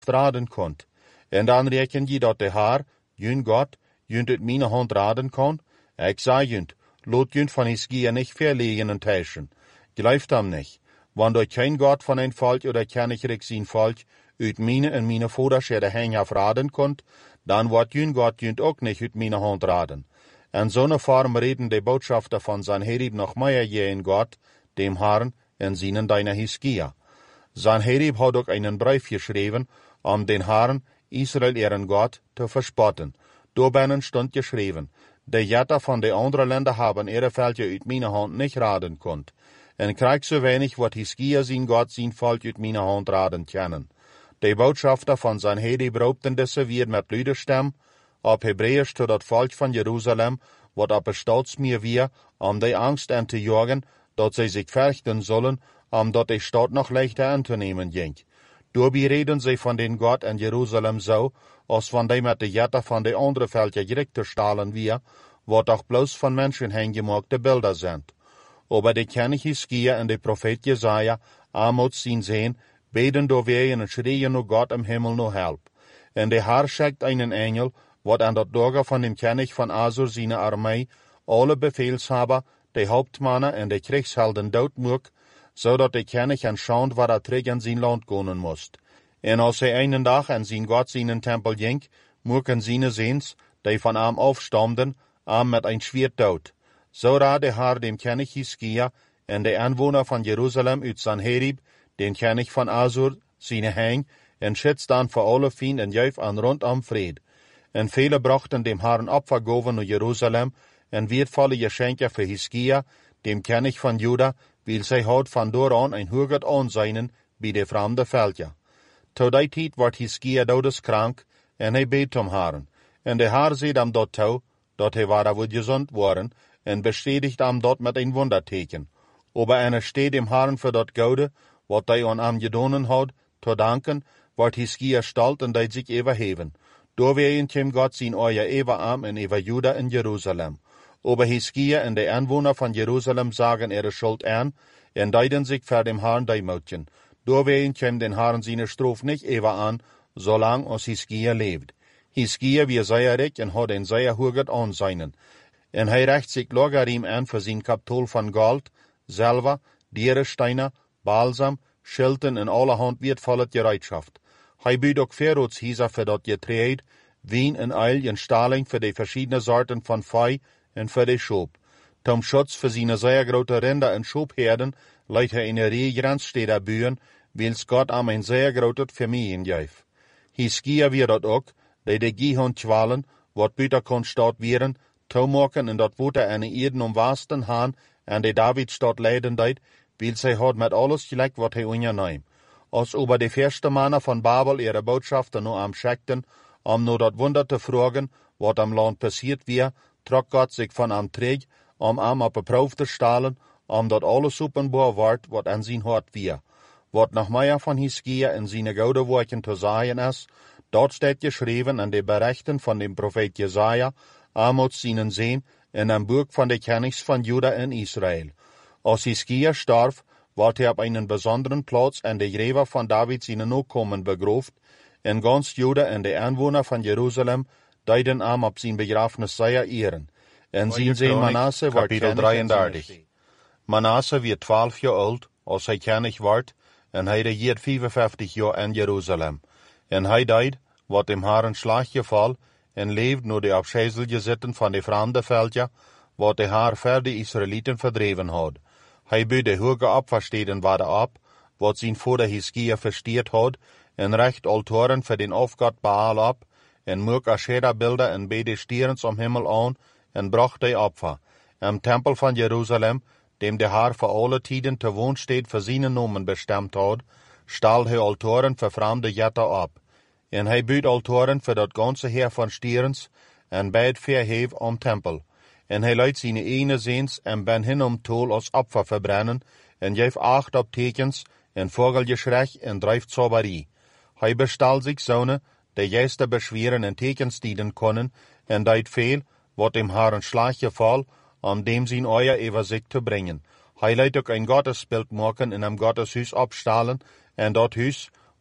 raden konnt. En dan reken je dat de Haar, jun God, junt uit mijn hand raden kon? Ik zei junt, lot junt van Hiskia nicht verlegen en täuschen. Gelooft hem nicht. Want dat kein God van een volk oder kennigrik zijn volk uit meine en meine Vaderschede heen af raden konnt, dan wordt jun God junt ook nicht uit meine hand raden. En zo'n vorm reden de Botschafter van Sanherib nog meer je in God, dem Herrn, en zienen deine Hiskia. Sanherib had ook einen Brief geschreven, den Herrn, Israel ihren Gott, te verspotten. Daarbinnen stond geschreven, de Jätter van de andere Länder haben ihre Völker uit meine hand nicht raden konnt. En krijgt so wenig wat Hiskia zijn Gott zijn volk uit meine hand raden kennen. De Botschafter van Sanherib roepten deze weer met luide stem, op Hebräisch tot dat volk van Jeruzalem, wat op stolz meer weer, de angst aan te jagen, dat zij zich verchten zullen, dat de stad nog leichter aan te nemen ging. Daarbij reden zij van den God in Jeruzalem zo, als van de met de Jätter van de andere Völker direct te stalen weer, wat toch bloos van mensen heengemaakte Bilder zijn. Aber de König Hiskia en de Prophet Jesaja, moet zien zijn, beten door weien en schreien naar God im Himmel no help. En de Herr schickt einen Engel, wat aan dat Lager van dem König van Assur seine Armee, alle Befehlshaber, de Hauptmannen en de Kriegshelden doodmoek, zodat de König anschaut waar er terug in zijn land gaan moest. En als hij einen dag in zijn God seinen Tempel ging, moeken seine Seens, die van hem aufstamden, met ein Schwert dood. So raad de Herr dem König Hiskia en de Anwohner van Jeruzalem uit Sanherib, den König van Assur, seine Heng, en schützt dan voor alle Feind en juif an rondom Fried. En viele brachten dem Herrn Opfergaven naar Jeruzalem, en wertvolle Geschenke für Hiskia, dem König von Juda, weil zij had van door aan een hoogerd aanzien bij de vreemde Völker. Tot die tijd wordt Hiskia dodeskrank, en hij beet om Herrn. En de Herr zei hem dat toe, dat hij waar wohl gezond worden, en bestätigt hem dat met een wonderteken. Aber einer steht dem Herrn für dat Goude, wat hij aan hem gedonen had, te danken, wordt Hiskia stolz en dat zich overheven. Doorwegen kwam God zijn oor over hem en over Juda in Jeruzalem. Aber Hiskia en de Anwohner van Jeruzalem sagen ihre Schuld an, en deiden sich vor dem Herrn deimutjen. Doorwegen kwam den Herrn seine Strof nicht over an, zolang als Hiskia leeft. Hiskia wie zeierig en had een zeer hoogerd aanzien. En hij recht zich Logarim an für zijn kapitol van Gold, Silber, Dierensteine, Balsam, Schilten en allerhand wertvolle Gereitschaft. Hij biedt ook Verrootshieser für dat Getreid, Wien en Eil en Staling für die verschiedene Sorten von Vieh en für die Schob. Zum Schutz für seine sehr große Rinder en Schobherden leidt hij in een Grenzsteder buren, wils Gott am een sehr großes Familien geeft. Hiskia wie dat ook, die de Gihon Schwalen, wat buiten kon staat wieren, toemaken en dat wote aan Eden omwasten haan en de Davidstad leiden deed, wils hij had met alles gelijk wat hij onderneemt. Als over de eerste mannen van Babel ihre Botschaften nur am schickten, nur dat Wunder te fragen, wat am Land passiert wie, trok Gott sich von am Träg, am op Proef te stellen, dat alles openbaar wordt, wat an zijn hart wie. Wat nog meer van Hiskia in zijn gouden woorden te zeggen is, dort steht geschreven in de berichten van dem Prophet Jesaja, Amos seinen Sehn, in einem Buch von de Königs von Juda in Israel. Als Hiskia starb, ward er op einen besonderen Platz an de Gräber von David seinen Nachkommen begraft, en ganz Juda en de Anwohner von Jerusalem deiden op zijn begrafenis sehr ehren. En zijn Sehn Manasse wordt Kapitel 33. Manasse wird 12 jaar oud, als hij König wordt, en hij regiert 55 jaar in Jeruzalem. En hij deed, wat dem Herrn Schlag geval, en leeft naar de afscheidelijke zitten van de vreemde Völker, wat de Herr voor de Israëlieten verdreven had. Hij biedt de hoge Opfersteden waarde op, wat zijn vader Hiskia versteerd had, en recht Altoren voor den Aufgott Baal op, en moek Asherah-Bilder en beide stierens om Himmel aan, en bracht de Opfer. Im Tempel van Jeruzalem, dem de Herr voor alle tijden te woonsteed voor zijn nomen bestemd had, stal hij Altoren voor vreemde Jätter op. En hij biedt Altoren voor dat ganze Heer van stierens, en beid verheef om Tempel. En hij leidt zijn ene Seens en ben hin tol als Opfer verbrennen, en geeft acht op tekens, en vogelgeschrech en drijft Zauberie. Hij bestal zich zonen, die juiste beschweren en tekens dienen konnen, en deed veel, wat dem Herrn Schlag geval, dem zijn Eier over zich te brengen. Hij leidt ook een Gottesbild maken in einem Gotteshuis opstalen, en dat huis,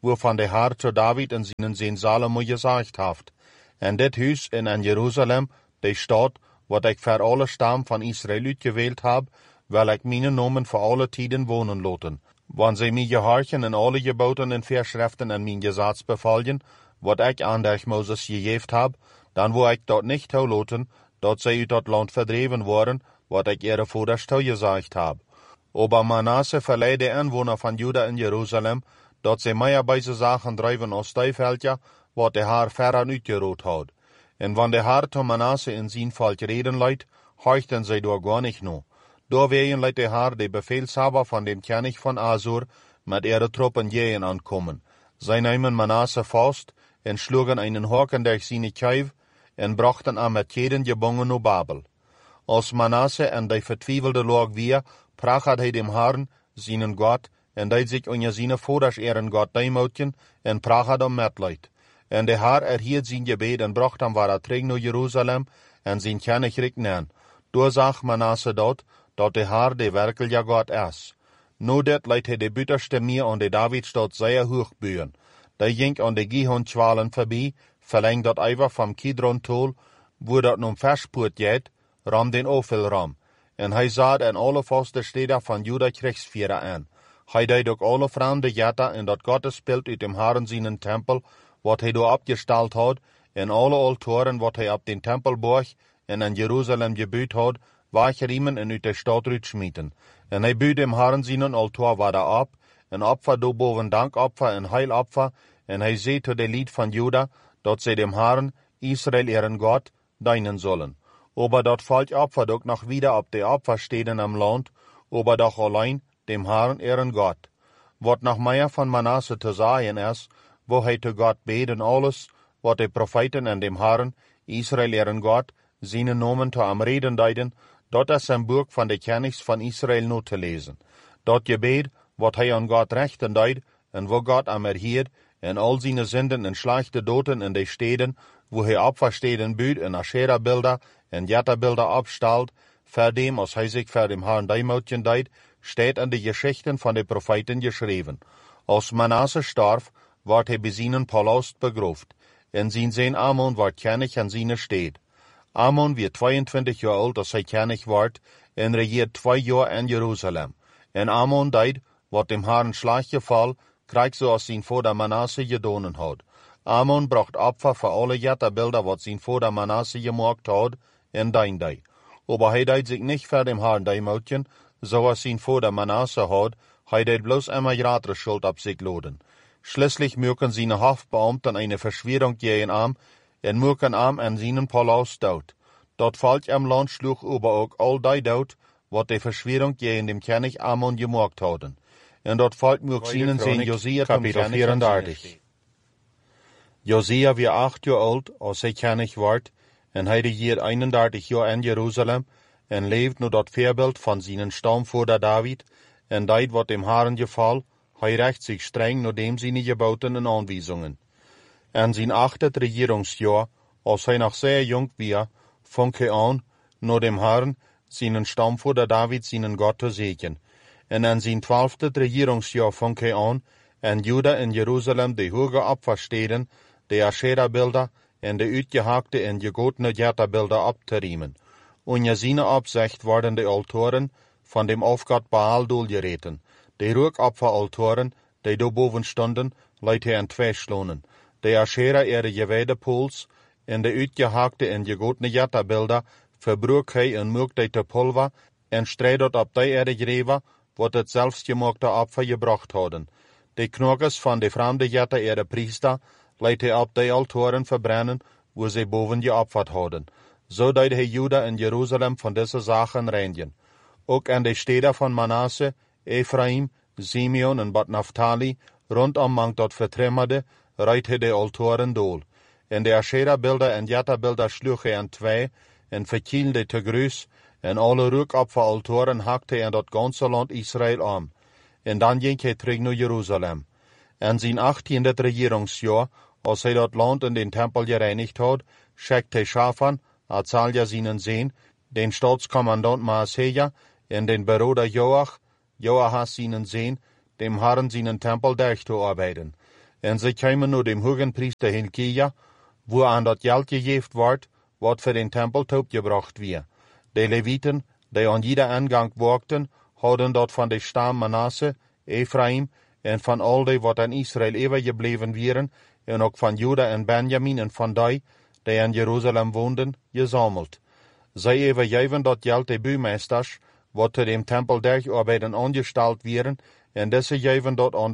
wovon der Herr zu David en seinen Sohn Salomo gesagt haft. En dit huis in Jerusalem, die Stadt, wat ik voor alle stam van Israël uitgewählt hab, wil ik mijn Namen voor alle tijden wonen laten. Wanneer zij mij gehorchen in alle geboten en verschriften en mijn Gesetz bevallen, wat ik aan der Moses gegeven heb, dan wil ik dat niet toelaten, dat zij uit dat land verdreven worden, wat ik ihre Vaders toegezegd heb. Aber Manasse verleiht de Anwohner van Juda in Jerusalem, dat zij meer bij ze zagen drijven als Stuifveldja, wat de Herr verren uitgeroot had. En wanneer de Herr tot Manasse in zijn volk reden leidt, horchten zij door gar nicht no. Doorwegen leidt de Herr de Befehlshaber van dem König van Asur met ihre Truppen jähen ankommen. Zij nahmen Manasse vast en schlugen einen Haken durch seine Kuif en brachten am met jeden gebongen naar Babel. Als Manasse en de vertwijfelde lag weer, prachat hij dem Herrn, seinen Gott, en deed zich onder seine Vaders ihren Gott deimoutjen, en prachat om metleid. En de Herr erhielt zijn gebed en bracht hem waar terug naar Jeruzalem, en zijn Königreich neer. Doorzag Manasse dat de Herr de werkelijke Gott is. Nu dit leidt hij de buiterste meer aan de Davidstad zeer hoog buien. Die ging aan de Gihon-Schwalen voorbij, verlengt dat even vom Kidron-Tol, wo dat nun verspoort geht, ram den Ophel-Ram. En hij zat en alle vaste steden van Juda Kriegsvierer aan. Hij deed ook alle vreemde jatta en dat Gottesbeeld uit dem Herren seinen Tempel, wat hij door opgesteld had, en alle altoren wat hij op den Tempelborg en in Jeruzalem gebuut had, weggeriemen en uit de stad uitschmieten. En hij buut dem Herren seinen altor wieder op, en opfer do boven Dankopfer en Heilopfer, en hij zei tot de Lied van Juda, dat zij dem Herren, Israel ihren Gott, dienen sollen. Aber dat Volk opfert ook nog wieder op de Opfersteden am Land, aber doch allein dem Herrn ihren Gott. Wat nog meer van Manasse te zeggen is, wo hij te Gott beten alles, wat de Propheten en dem Herrn, Israel ihren Gott, seinen Namen te am reden deiden, dat is een boek van de Königs van Israel nu te lezen. Dat gebed, wat hij aan Gott rechten deed, en wo Gott am erhielt, en al seine Sünden en schlechte Doten in de steden, wo hij Opfersteden büht en Aschera-Bilder en Jatta-Bilder abstalt, für dem, als hij sich für dem Herrn deimoutjen deed, steht in de Geschichten van de Propheten geschreven. Als Manasse starf, ward hij bij seinen Palast begrooft, en zijn Sohn Amon ward König an seine Stede. Amon wird 22 Jahre alt, als hij König ward, en regiert 2 Jahre in Jerusalem. En Amon deed, wat dem Herrn schlecht geval, kreeg zoals zijn vader Manasse gedonen had. Amon bracht Opfer voor alle Jatta-Bilder, wat zijn vader Manasse gemaakt had, en deinde. Aber hij deed zich niet voor dem Herrn deimoutjen, zoals zijn vader Manasse had, hij deed bloß immer gratere Schuld op zich laden. Schließlich mögen seine Hofbeamten eine Verschwörung gegen am, en mögen am en seinen Palast dood. Dat Volk im Land schlug aber auch all die dood, wat de Verschwörung gegen dem König Amon gemaakt hadden. En dat Volk mög seinen Sohn Josia zum König an seine Stede. Josia wie 8 Jahre alt, als hij König ward, en hij regiert 31 Jahre in Jerusalem, en leeft nu dat Voorbeeld van zijn stamvader David, en deed wat dem Herrn geval, hij recht zich streng naar dem seine Geboten en Anweisungen. En zijn 8. Regierungsjahr, als hij nog zeer jong war, fang hij an, naar dem Herrn, seinen stamvader David, seinen Gott te segnen. En in zijn 12. Regierungsjahr fang hij an, en Juda en Jerusalem de hoge Opfersteden, de Aschera-Bilder en de uitgehakte en gegotene Jatta-Bilder op te riemen. Onder seine Absicht worden de Altoren van dem Aufgott Baal doelgereten. De Rookopferaltoren, die daarboven stonden, leidt hij in 2 schlonen. De Aschera ihre gewijde Pols, en de uitgehakte en gegotene Jatta-Bilder verbroek hij en moekt hij te pulver, en strijd dat op die ihre Gräber, wat het zelfsgemaakte Opfer gebracht hadden. De knokkers van de vreemde Jatta ihre Priester, leidt hij op die Altoren verbrennen, wo sie boven geopfert hadden. Zo deed hij Juda en Jeruzalem van deze zaken reinigen. Ook in de steden van Manasse, Ephraim, Simeon en Bad Naphtali, rondom mangt dat vertremmerde, rijdt hij de Altoren dool. En de Aschera-Bilder en Jatta-Bilder sloeg hij in 2, en verkielde te gruus, en alle Rookopferaltoren hakte hij in dat ganze land Israël aan. En dan ging hij terug naar Jeruzalem. En zijn 18. Regierungsjahr, als hij dat land in den Tempel gereinigt had, schickt hij Schafan, Azalia seinen Sohn, den Staatskommandant Maaseja, en den Beroder Joach, Joachas seinen Sohn, dem Herrn seinen Tempel durchzuarbeiten. En sie kämen nur dem Hohenpriester Hilkia, wo an dat Geld gegeft ward, wat für den Tempel gebracht wir. Die Leviten, die an jeder Eingang walkten, hadden dort von de Stamm Manasse, Ephraim, en van al die wat in Israel overgebleven wieren, en ook van Juda en Benjamin en van die in Jeruzalem woonden, gezameld. Zij overgeven dat geld de buurmeesters, wat te dem Tempel derarbeiden angesteld wieren, en deze geven dat aan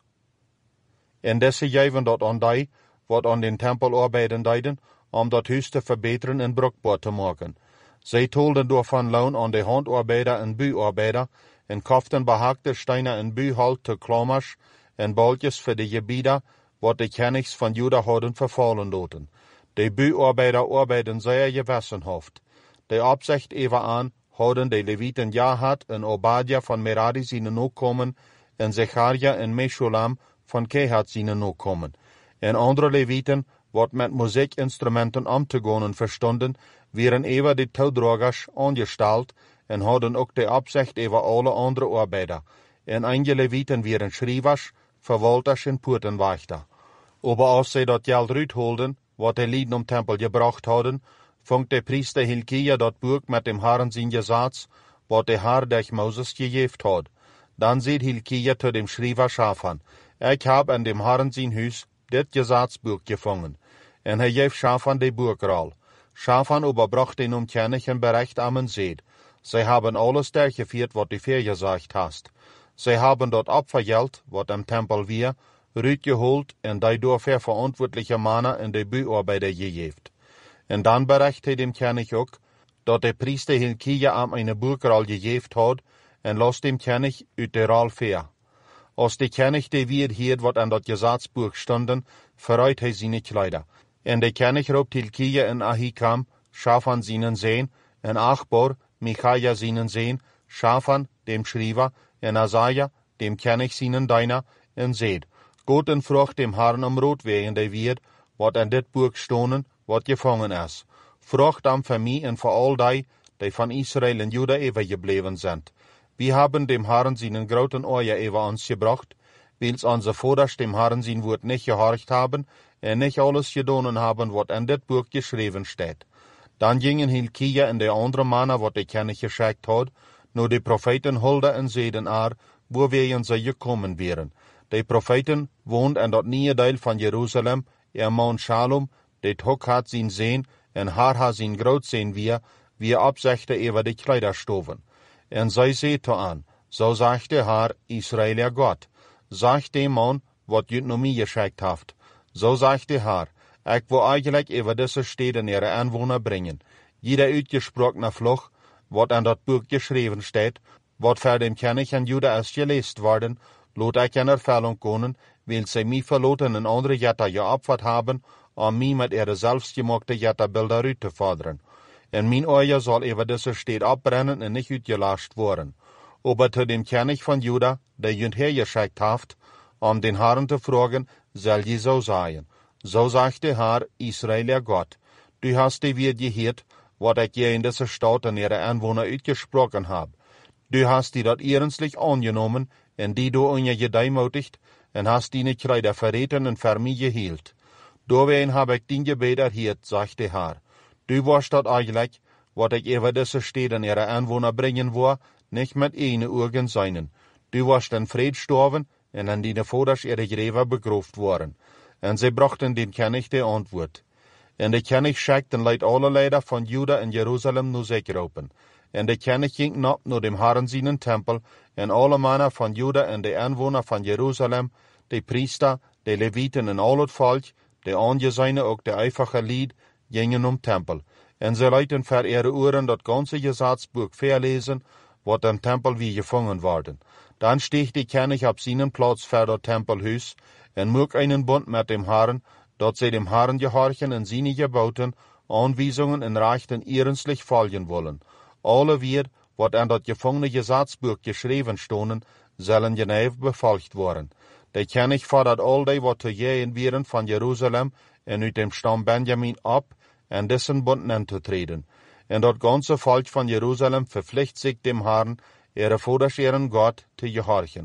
die, wat aan den Tempel arbeiden deiden, om dat huis te verbeteren en bruikbaar te maken. Zij tolden door van loon aan de handarbeider en buurarbeider, en koften behakte stenen en buurhout te klammers en balkjes voor de gebieden, wat de kenigs van Juda hadden vervallen laten. De buurarbeider arbeiden zeer gewessenhaft. De opzicht even aan hadden de Leviten Jahat en Obadja van Merari zijn nakomen, en Zecharia en Meshulam van Kehat zijn nakomen. En andere Leviten, wat met muziekinstrumenten om te gaan verstonden, waren even de touwdragers aangesteld en hadden ook de opzicht over alle andere arbeider. En einige Leviten waren schrijvers, verwalters en poortenwachter. Aber als zij dat geld uitholden, wat de lieden om Tempel gebracht hadden, vangt de priester Hilkia dat boek met dem Herren zijn Gesetz, wat de Herr durch Moses gegeven had. Dan zegt Hilkia zu dem Schrijver Shaphan, ik heb in dem Herren zijn huis dit Gesetzbuch gevangen. En hij geeft Shaphan de boekrol. Shaphan überbracht den Umkennig en Bericht am en seht, zij hebben alles dergevierd wat du vergesagt hast. Zij hebben dat opvergeld, wat im Tempel wir, rütgeholt en daardoor verantwoordelijke mannen in de buurarbeider gegeven. En dan bericht hij dem König ook, dat de priester Hilkia am eine boekrol gegeven had, en los dem König uit de rol ver. Als de König de weer hield wat aan dat Gesetzbuch stonden, verruit hij zijn Kleider. En de König roept Hilkia en Ahikam, Shaphan seinen Sohn, en Achbor, Michaja seinen Sohn, Shaphan, dem Schrijver, en Asaja, dem König seinen Diener, en seht, Gott en vroeg dem Herrn om rood wegen de weer, wat in dit boek stonen, wat gevangen is. Vroeg dan voor mij en voor al die van Israël en Juda overgebleven zijn. We hebben dem Herrn seinen groten Oor over ons gebracht, wils onze vaders dem Herrn zijn woord niet gehorcht hebben en niet alles gedaan hebben wat in dit boek geschreven staat. Dan gingen Hilkia en de andere mannen wat de König geschickt had, naar de profeten Hulda en zeiden wo wir zij gekommen wären. De profeten woont in dat nieuwe deel van Jeruzalem, Mount Shalom, det ook had zijn zeen en haar had zijn groot zeen wie opzichte over de kleiderstoven. En zij zei te aan, zo zegt de Herr, Israël God, zegt de man, wat jut naar mij geschickt heeft. Zo zegt de Herr, ik wil eigenlijk over deze steden ihre aanwoner brengen. Jeder uitgesprochene vlug, wat in dat boek geschreven staat, wat voor dem König en Juda is geleest worden, laat ik in Erfüllung komen, weil zij mij verloten en andere Götter geopfert haben, om mij met ihre selbstgemachte Götterbilder uit te forderen. En mijn Oor zal over deze stad opbrennen en niet uitgelöscht worden. Aber zu dem König von Juda, der jünd hergeschickt haft, om den Herrn te fragen, zal je zo sagen. So sagt der Herr, Israël Gott, du hast die weer gehört, wat ik je in deze stad en ihre Einwohner uitgesprochen hab. Du hast die dat ernstlich angenommen, en die du on je gedeimutigt, en hast die Kleider verreten en voor mij gehield. Doorween heb ik dien gebed erhielt, sagt der Herr. Du warst dat eigenlijk, wat ik over deze steden ihre Einwohner brengen wil, nicht mit eine Urgen seinen. Du warst in Fried gestorben, en an die Voders ihre Gräber begraft worden. En sie brachten den König die Antwort. En de König schickten leid alle Leider von Juda en Jerusalem nur sich roepen. En de König ging nach nur dem Herrn seinen Tempel, en alle Männer von Juda en de Einwohner von Jerusalem, de Priester, de Leviten en al het Volk, de Angesehene ook de einfache Lied, gingen Tempel. En sie leiten für ihre Ohren dat ganze Gesetzbuch verlesen, wat im Tempel wie gefangen worden. Dann sticht die König auf seinen Platz für das Tempelhuis en macht einen Bund mit dem Herrn, dat sie dem Herrn gehorchen en seine Geboten, Anweisungen en Rechten ernstlich folgen wollen. Alle wir, wat an dat gefangene Gesetzbuch geschrieben stonden, sollen genau befolgt worden. Der König fordert all die, wat te gehen wären von Jerusalem en uit dem Stamm Benjamin ab, en dessen Bund anzutreten. En dat ganze Volk von Jerusalem verpflichtet sich dem Herrn, ihre Voders ihren Gott, zu gehorchen.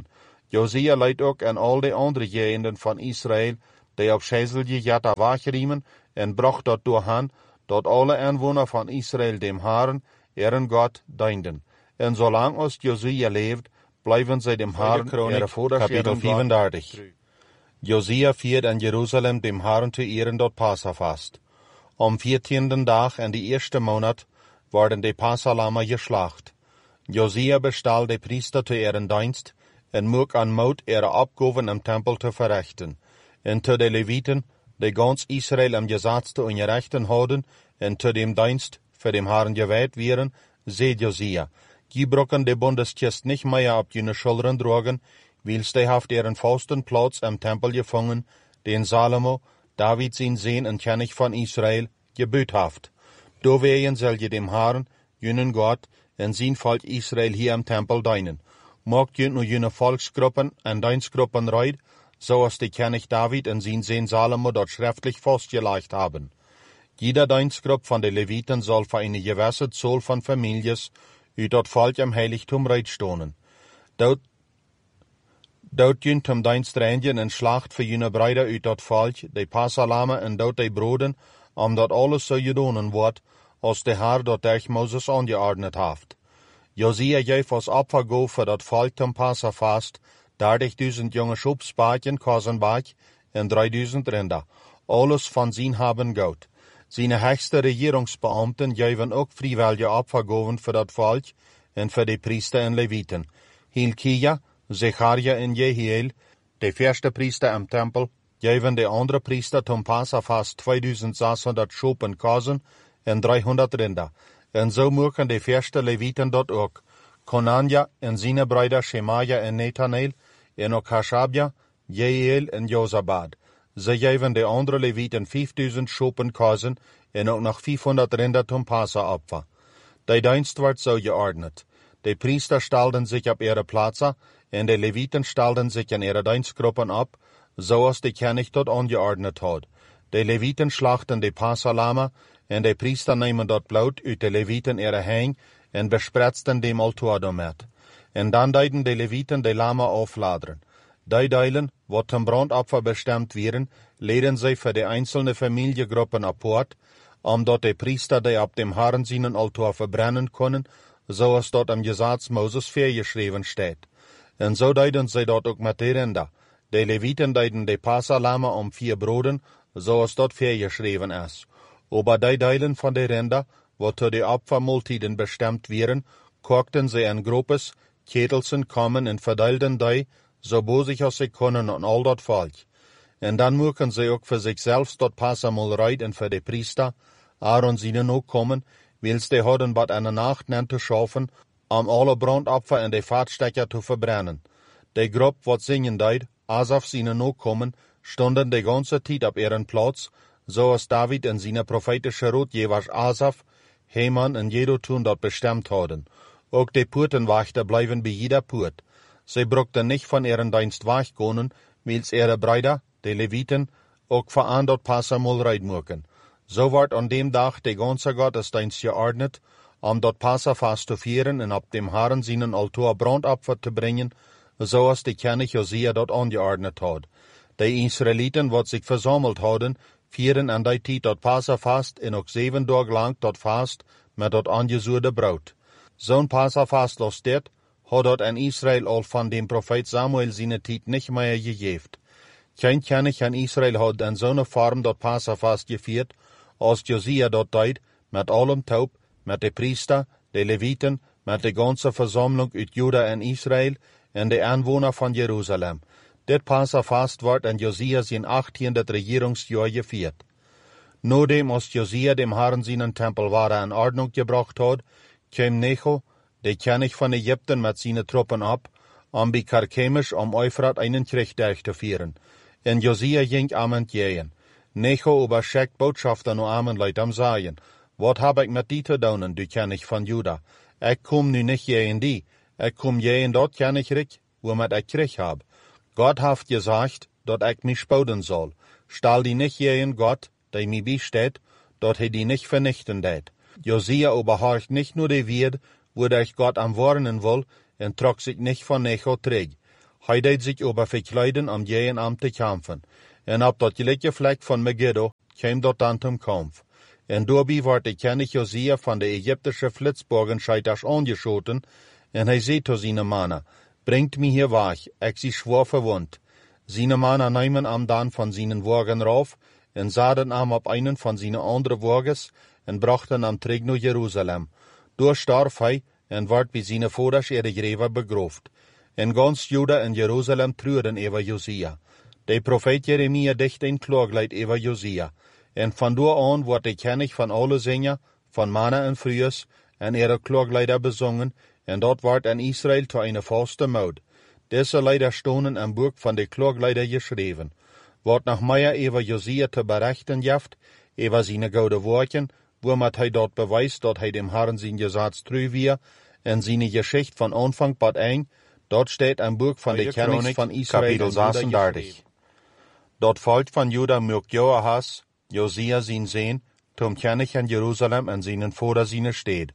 Josia leidt ook aan al de andere gegenden van Israël, die op Schezelje jatta wachriemen, en bracht dat doorhan, dat alle aanwoner van Israël dem Herrn, ihren Gott, dienden. En zolang als Josia leeft, blijven zij dem Herrn, kapitel 34. Josia viert in Jeruzalem dem Herrn te ehren dat Passafast. Am 14. Dag in die eerste Monat worden de Passalammer geslacht. Josia bestal de priester te ihren Dienst, en mocht aan moed ihre Abgaben im Tempel te verrichten, en te de Leviten, die ganz Israel im Gesetz te unterrichten houden, en te dem Dienst für dem Herrn geweiht wären, seht Josia, die brocken de Bundeskist nicht mehr ab jene Schultern drogen, wils de haft ihren fausten Platz im Tempel gefangen, den Salomo, David sein Sehn und König von Israel, gebüht haft. Do wehen soll je dem Herrn, jenen Gott, en sein Volk Israel hier im Tempel dienen. Mogt je nu jene Volksgruppen en Dienstgruppen reid, zoals de König David en zijn Sehn Salomo dort schriftlich festgelegt haben. Jeder Dienstgruppe von den Leviten soll für eine gewisse Zahl von Families uit dat Volk im Heiligtum reitstonen. Dort jünt zum Dienst reinigen en Schlacht für jene Brüder uit dat Volk, die Passalame en dort die Broden, dat alles so gedonen wordt, als de Herr dort durch Moses angeordnet haft. Josia geef als Opfer für dat Volk zum Passafast, 30.000 junge Schubsbaken, Kosenbach en 3.000 Rinder, alles von sin haben Gout. Seine höchste Regierungsbeamten geven ook freiwillige Opfergaven für dat Volk en für die Priester en Leviten. Hilkia, Zecharia en Jehiel, de erste Priester im Tempel, geven de andere Priester zum Passafast 2.600 Schuppen Kosen en 300 Rinder. En so mogen de erste Leviten dort ook. Konanja en seine Brüder Shemaja en Nethanel, en ook Hashabja, Jehiel en Josabad. Ze geven de andere Leviten 5.000 Schuppen Kosen en ook nog 500 Rinder zum Passaopfer. De Dienst wordt so geordnet. De Priester stalden sich op ihre Plätze en de Leviten stalden sich in ihre Dienstgruppen ab, zoals de König dort angeordnet hat. De Leviten schlachten de Passalama en de Priester nemen dat Blut uit de Leviten ihre Hang en bespretzten dem Altar damit. En dan deiden de Leviten de Lama aufladeren. Die Deilen, wat zum Brandopfer bestimmt wären, leden sie für die einzelne Familiengruppen apart, dat de Priester die ab dem Herrn seinen Altar verbrennen können, so als dort im Gesetz Moses vorgeschrieben steht. En so deiden sie dort ook mit de Rinder. De Leviten deiden de Passalame 4 Broden, so als dort vorgeschrieben ist. Aber die Deilen von de Rinder, wat zu de Opfermultiden bestimmt wären, kochten sie in Gruppes, Ketelsen kommen en verdeilten die, so bosig als sie können an all dat Volk. En dan mogen sie ook für sich selbst dort Passamol reiten für de Priester, Aaron seinen ook kommen, wils de hadden wat eine Nacht te schaffen, alle Brandopfer en de Vaatstecker zu verbrennen. De Grupp, wat singen deed, Asaf seinen ook kommen, stunden de ganze Tijd op ihren Platz, so als David en seine prophetische Rotjewers Asaf, Heman en Jedutun dort bestimmt hadden. Ook de Poortenwachter blijven bij jeder Poort. Sie brukten nicht von ihren Dienst weggonen, wils ihre Brüder, die Leviten, ook veran dort Passamol reid mogen. So wordt an dem Tag de ganze Gottesdienst geordnet, dort Passafast zu feiern en ab dem Herrn seinen Altar Brandopfer zu bringen, so als de König Josia dort angeordnet hat. Die Israeliten, wat sich versammelt hadden, feiern an die Tijd dort Passafast en ook 7 Tage lang dort Fast met dort angesuurde Braut. Zo'n Passafast los dit, hat dort in Israel al von dem Prophet Samuel seine Tijd nicht mehr gegeben. Kein König in Israel hat in so einer Form dort Passafast gefeiert, als Josia dort deed, mit allem Taub, mit de Priester, de Leviten, mit de ganze Versammlung uit Juda en Israel en de Anwohner von Jerusalem. Dit Passafast wordt in Josia zijn 18. Regierungsjahr gefeiert. Nachdem als Josia dem Herrn seinen Tempel wahre in Ordnung gebracht hat, kam Necho, de König von Ägypten mit seinen Truppen ab, bei Karkemisch Euphrat einen Krieg durchzuführen. En Josia ging amend gehen. Necho überschickt Botschafter nur amen Leute am Sagen, wat hab ich mit die zu tun, du König von Juda? Ich komm nu nicht gehen die, ich komm gehen dort Königreich, womit ich Krieg hab. Gott hat gesagt, dort ich mich spoden soll. Stahl die nicht gehen Gott, der mir besteht, dort he die nicht vernichten det. Josia überhorcht nicht nur die Wied, wodurch Gott am warnen will, und trug sich nicht von Necho träg. Hij deed zich over verkleiden om je en te kämpfen. En op dat gelijke vlek van Megiddo kwam dat dan zum Kampf. En daarbij werd de König Josia van de Ägyptische Flitzbogenscheiters angeschoten, en hij zei zu seine Männer, bringt mich hier weg, ich sie schwer verwund. Seine Männer nehmen am dann von seinen Wagen rauf, en zaden am op einen von seinen anderen Wagens, en brachten am terug naar Jerusalem. Door starf hij, en werd bij zijn vaders in de grave begroofd. En ganz Juda en Jerusalem treurden over Josia. De profeet Jeremia dicht een klaaglied over Josia. En van door aan wordt de König van alle zingen, van Männer en Vrouwen, en ihre klaaglieder bezongen, en dat wordt in Israël tot eine vaste Maud. Deze Lieder stonden im Buch van de klaaglieder geschreven. Wat nog meer over Josia te berichten jaft, over zijn gouden woorden, womit hij dort beweist, dat hij dem Herrn zijn Gesetz treu wie, en zijn Geschichte van Anfang bat ein, dort steht im Buch van de Königs van Israël, Kapitel 36. Dort volk van Juda mögt Joahas, Josia zijn Sehn, zum König in Jerusalem en zijn vader zijn steed.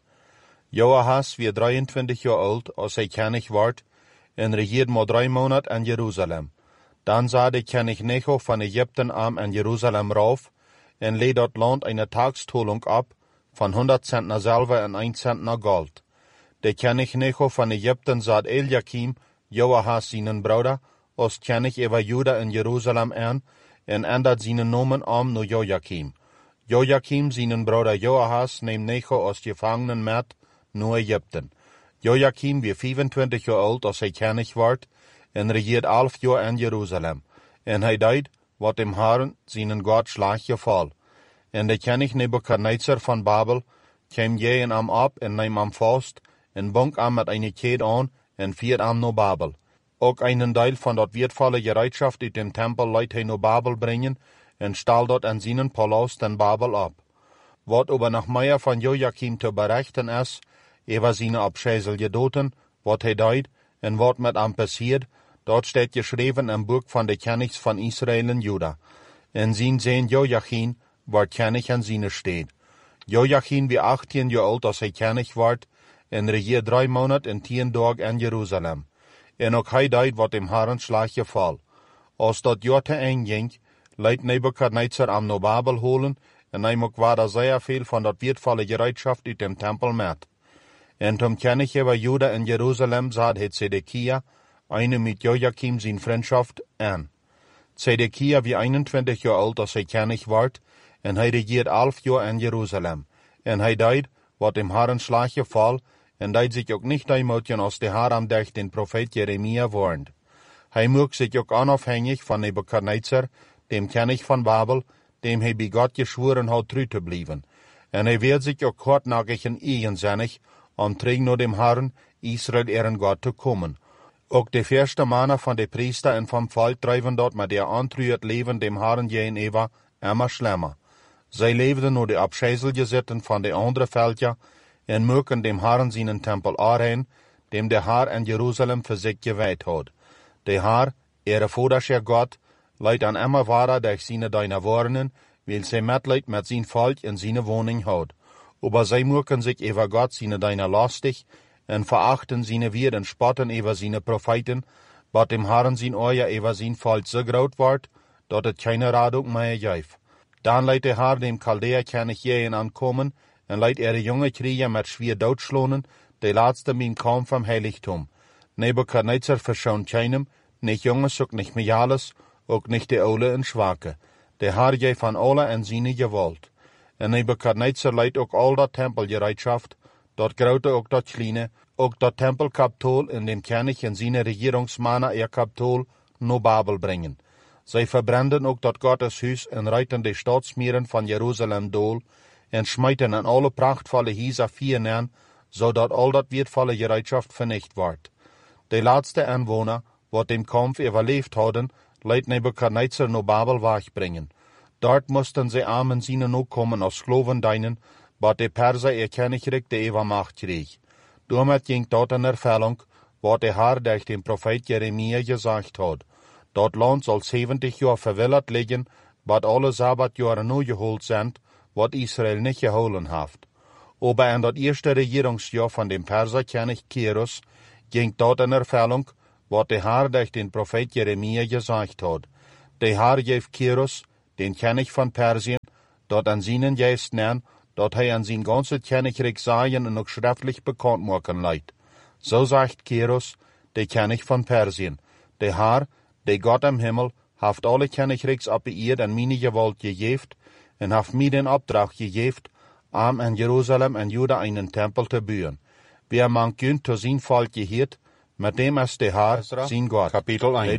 Joahas wie 23 jaar oud, als hij König wordt, en regiert maar 3 Monate in Jerusalem. Dan sah de König Necho van Ägypten am in Jerusalem rauf, en leed dat land eine Tagstolung ab, van 100 Zentner Silber en 1 Zentner Gold. De König Necho van Ägypten zat Eliakim, Joahas seinen Bruder, als König über Juda in Jerusalem an, en ändert seinen Namen naar Joachim. Joachim seinen Bruder Joahas neemt Necho als Gefangenen mit naar Ägypten. Joachim wie 25 jaar oud als hij König wordt, en regiert 11 jaar in Jerusalem. En hij deed, wat dem Herrn seinen Gott schlag geval. En de König Nebukadnezar van Babel kwam je en am ab en neem am vast, en bunk am met eine Keet aan, en viert am naar Babel. Ook einen Teil van dat wertvolle Gereitschaft uit dem Tempel leidt hij naar Babel brengen, en stal dort in seinen Palast in Babel ab. Wat aber noch mehr van Joachim te berichten is, over seine abscheuliche Doten, wat hij deed, en wat met am passiert, dort steht geschreven im Buch van de Königs van Israël en Juda. En zijn Sehn Joachim wordt König an seine steed. Joachim wie 18 jaar oud als hij König wordt, en regiert 3 Monate en 10 dagen in Jerusalem. En ook hij deed wat dem Herrn schlag geval. Als dat jaar te eind ging, leidt Nebukadnezar am naar Babel holen, en hij mocht waar zeer veel van dat wertvolle Gereitschaft uit dem Tempel met. En zum König über Juda in Jerusalem zat het Zedekia, eine mit Joachim zijn Freundschaft an. Zedekia wie 21 jaar oud als hij König wordt, en hij regiert 11 jaar in Jerusalem. En hij deed, wat dem Herrn schlag geval, en deed zich ook niet demotigen als de Herr am Dach den Prophet Jeremia warnt. Hij mocht zich ook unabhängig van Nebukadnezar, dem König van Babel, dem hij bij Gott geschworen had treu te blijven. En hij werd zich ook hartnäckig en eigenzinnig, om terug naar dem Herrn, Israel ihren Gott te komen. Ook de eerste mannen van de priester en van volk drijven dort met der antruert leven dem Herrn gegenüber immer schlimmer. Zij leefden naar de abscheuliche Sitten van de andere Völker en mögen dem Herrn seinen Tempel aanheen, dem der Herr in Jerusalem für sich geweiht hat. Der Herr, ihre vaderscher Gott, leidt an immer wahrer durch seine deine Warnen, weil sie Mitleid mit sein Volk in seine Wohnung hat. Aber sie mögen sich über Gott seine deine lastig, en verachten seine Wirren, spotten über seine Propheten, wat dem Herrn sein Euer über sein Volk so groot wordt, dat het keine Radung mehr gibt. Dan leidt der Herr dem Chaldea-König jähen ankommen, en leidt ihre junge Krieger mit schwer doodschlonen, de laatste mit Kampf am Heiligtum. Nebukadnezar verschont keinem, nicht Junges, ook nicht Mijales, ook nicht de Ole en Schwache. Der Herr je van alle en seine Gewalt. En Nebukadnezar leidt ook al dat Tempelgereitschaft, dat grote ook dat kleine, ook dat Tempelkapitol in dem König en seine Regierungsmannen ihr Kapitol naar Babel brengen. Zij verbranden ook dat Gotteshuis en reiten de Staatsmieren van Jerusalem dool en smijten aan alle prachtvolle Häuser vier aan, zodat al dat wertvolle Gereitschaft vernicht wordt. De laatste Anwohner, wat dem Kampf überlebt hadden, leidt Nebukadnezar naar Babel wegbrengen. Dort mussten sie armen seine nachkommen als Sklaven dienen, wat de Perser ihr Königreich de Übermacht kreeg. Damit ging dort in Erfüllung, wat der Herr durch den Prophet Jeremia gesagt hat. Dat Land soll 70 Jahre verwildert liggen, wat alle Sabbatjahre nu geholt sind, wat Israel nicht geholen hat. Aber in dat eerste Regierungsjahr von dem Perserkönig Kyrus ging dort in Erfüllung, wat de Herr durch den Prophet Jeremia gesagt hat. De Herr geeft Kyros, den König von Persien, dort an seinen Geist nennen, dort hij an sein ganzes Königreich sagen und auch schriftlich bekannt machen leid. So sagt Kyros, der König von Persien, der Herr, der Gott am Himmel, haft alle Königreichs op de Erde an meine Gewalt gegeben, und haft mir den Auftrag gegeben, in Jerusalem und Juda einen Tempel zu bauen. Wer man könnt zu sein Volk gehört, mit dem ist der Herr, sein Gott. Kapitel 1.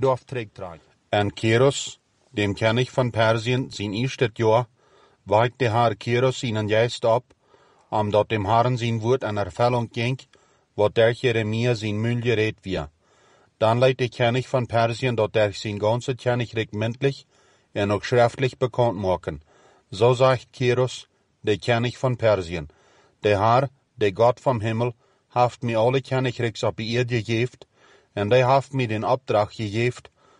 Und Kyros, dem König von Persien, sein erstes Jahr, weigt der Herr Kyros seinen Geist ab, dort dem Herrn sein Wort an Erfüllung ging, wo durch Jeremia sein Müll geredet wird. Dann leitet der König von Persien dort durch sein ganzes Königreich mündlich und auch schriftlich bekannt machen. So sagt Kyros, der König von Persien, der Herr, der Gott vom Himmel, haft mir alle Königreichs auf die Erde gegeben, und der haft mir den Auftrag gegeben,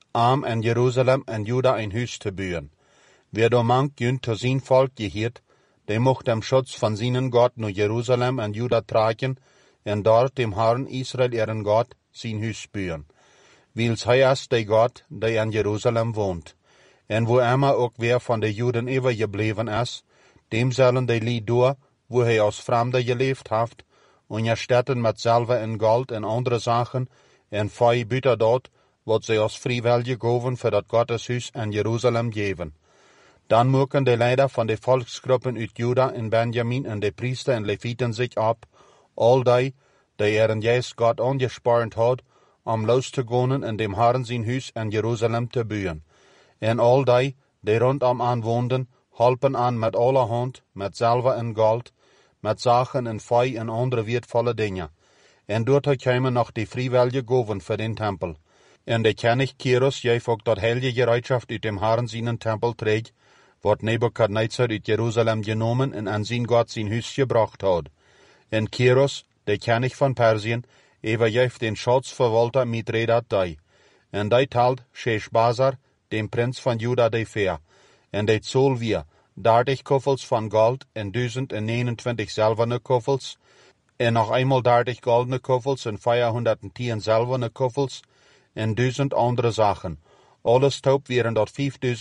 in Jerusalem und Juda ein Haus zu bauen. Wer da mangt jünd zu sein Volk gehört, der mocht am Schutz von seinen Gott nur Jerusalem und Juda tragen, und dort dem Herrn Israel ihren Gott sein Haus bauen. Weil's hij ist der Gott, der in Jerusalem wohnt. Und wo immer auch wer von den Juden übergeblieben ist, dem sollen die Lied durch, wo hij als Fremder gelebt hat, und erstatten mit Silber und Gold und andere Sachen, und fei Büter dort, wat sie als freiwillig gaven für das Gotteshaus in Jerusalem geben. Dann mucken die Leiter von den Volksgruppen uit Juda und Benjamin und die Priester und Leviten sich ab, all die ihren Geist Gott angesprochen hat, loszugehen in dem Herrn sein Haus in Jerusalem zu bauen. Und all die rundum wohnen, halpen an mit aller Hand, mit Silber und Gold, mit Sachen und Fei und andere wertvolle Dinge. Und dort kämen noch die freiwillige Gaven für den Tempel. Und der König Kyros gef auch dort heilige Gereitschaft uit dem Herrn seinen Tempel trägt, wat Nebukadnezar uit Jerusalem genommen und an sein Gott sein Haus gebracht hat. Und Kyros, der König von Persien, übergeft den Schatzverwalter Mithredat dei. Und dei teilt Sheshbazzar, dem Prinz von Juda, die Fair. Und dei zoll wir 30 Koffels von Gold und 1029 silberne Koffels, und noch einmal 30 goldene Koffels und 410 silberne Koffels, und 1000 andere Sachen. Alles taub wären dort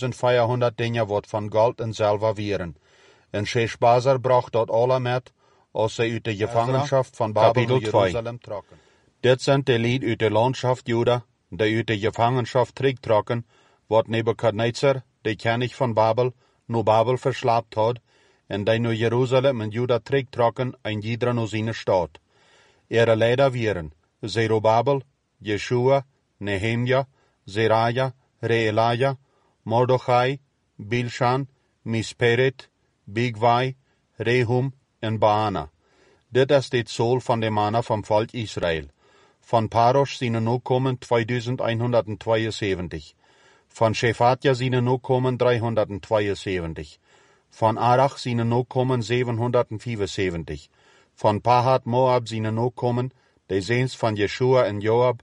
5400 Dinge, wat von Gold und Silber wären. Und Sheshbazzar bracht dort alle mit, als sie uit de Gefangenschaft von Babel nach Jerusalem trocken. Dit sind die Lied uit de Landschaft Juda, die uit de Gefangenschaft terugtrokken, wat Nebukadnezar, der König von Babel, nur Babel verschlapt hat, und die nur Jerusalem und Juda terugtrokken, ein jeder nur seine Stadt. Ihre Leiter wären Zerubabel, Jeschua, Nehemia, Seraja, Reelaja, Mordechai, Bilshan, Misperet, Bigvai, Rehum und Baana. Dit ist die Zahl von dem Manna vom Volk Israel. Von Parosh sind Nachkommen 2172. Von Shephatja sind Nachkommen 372. Von Arach sind Nachkommen 775. Von Pahat Moab sind Nachkommen, die Sehns von Jeschua und Joab,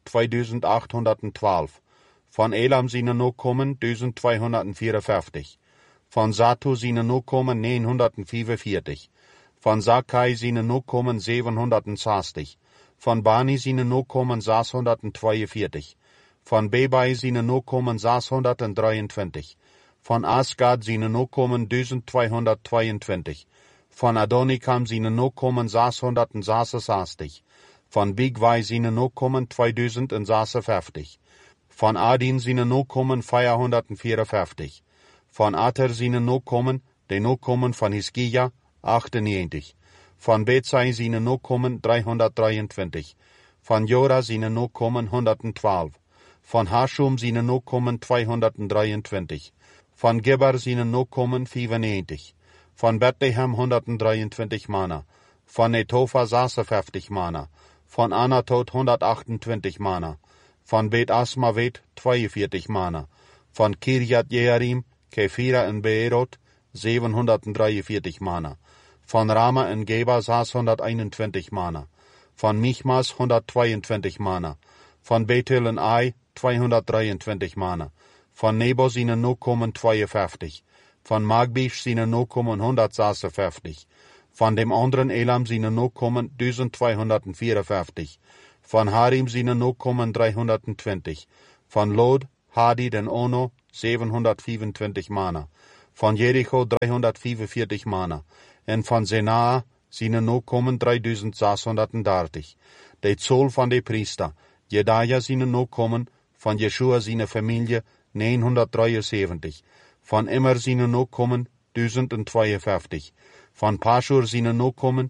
2812. Von Elam sind Nachkommen 1254. Von Satu sind Nachkommen 945. Von Sakai sind Nachkommen 760. Von Bani sind Nachkommen 642. Von Bebai sind Nachkommen 623. Von Asgad sind Nachkommen 1222. Von Adonikam sind Nachkommen 666. Von Bigvai sind Nachkommen 2056. Von Adin sind Nachkommen 454. Von Ater sind Nachkommen, die Nachkommen von Hiskia, 98. Von Bezai sind Nachkommen 323. Von Jora sind Nachkommen 112. Von Hashum sind Nachkommen 223. Von Geber sind Nachkommen 95. Von Bethlehem 123 Manna. Von Netofa 56 Manna. Von Anatot 128 Manna. Von Bet Asmavet 42 Manna. Von Kirjat Jearim, Kephira und Beerot 743 Manna. Von Rama und Geba 621 Manna. Von Michmas 122 Manna. Von Bethel und Ai 223 Manna. Von Nebo sind Nachkommen 52. Von Magbisch sind Nachkommen 156. Von dem anderen Elam sind Nachkommen 1254. Van Harim zijn Nachkommen 320. Van Lod, Hadid en Ono 725 Mana. Van Jericho 345 Mana. En van Senaa zijn Nachkommen 3630. De Zoll van de Priester, Jedaja zijn Nachkommen, van Jeshua zijn familie 973. Van Immer zijn Nachkommen 1052. Van Pashur zijn Nachkommen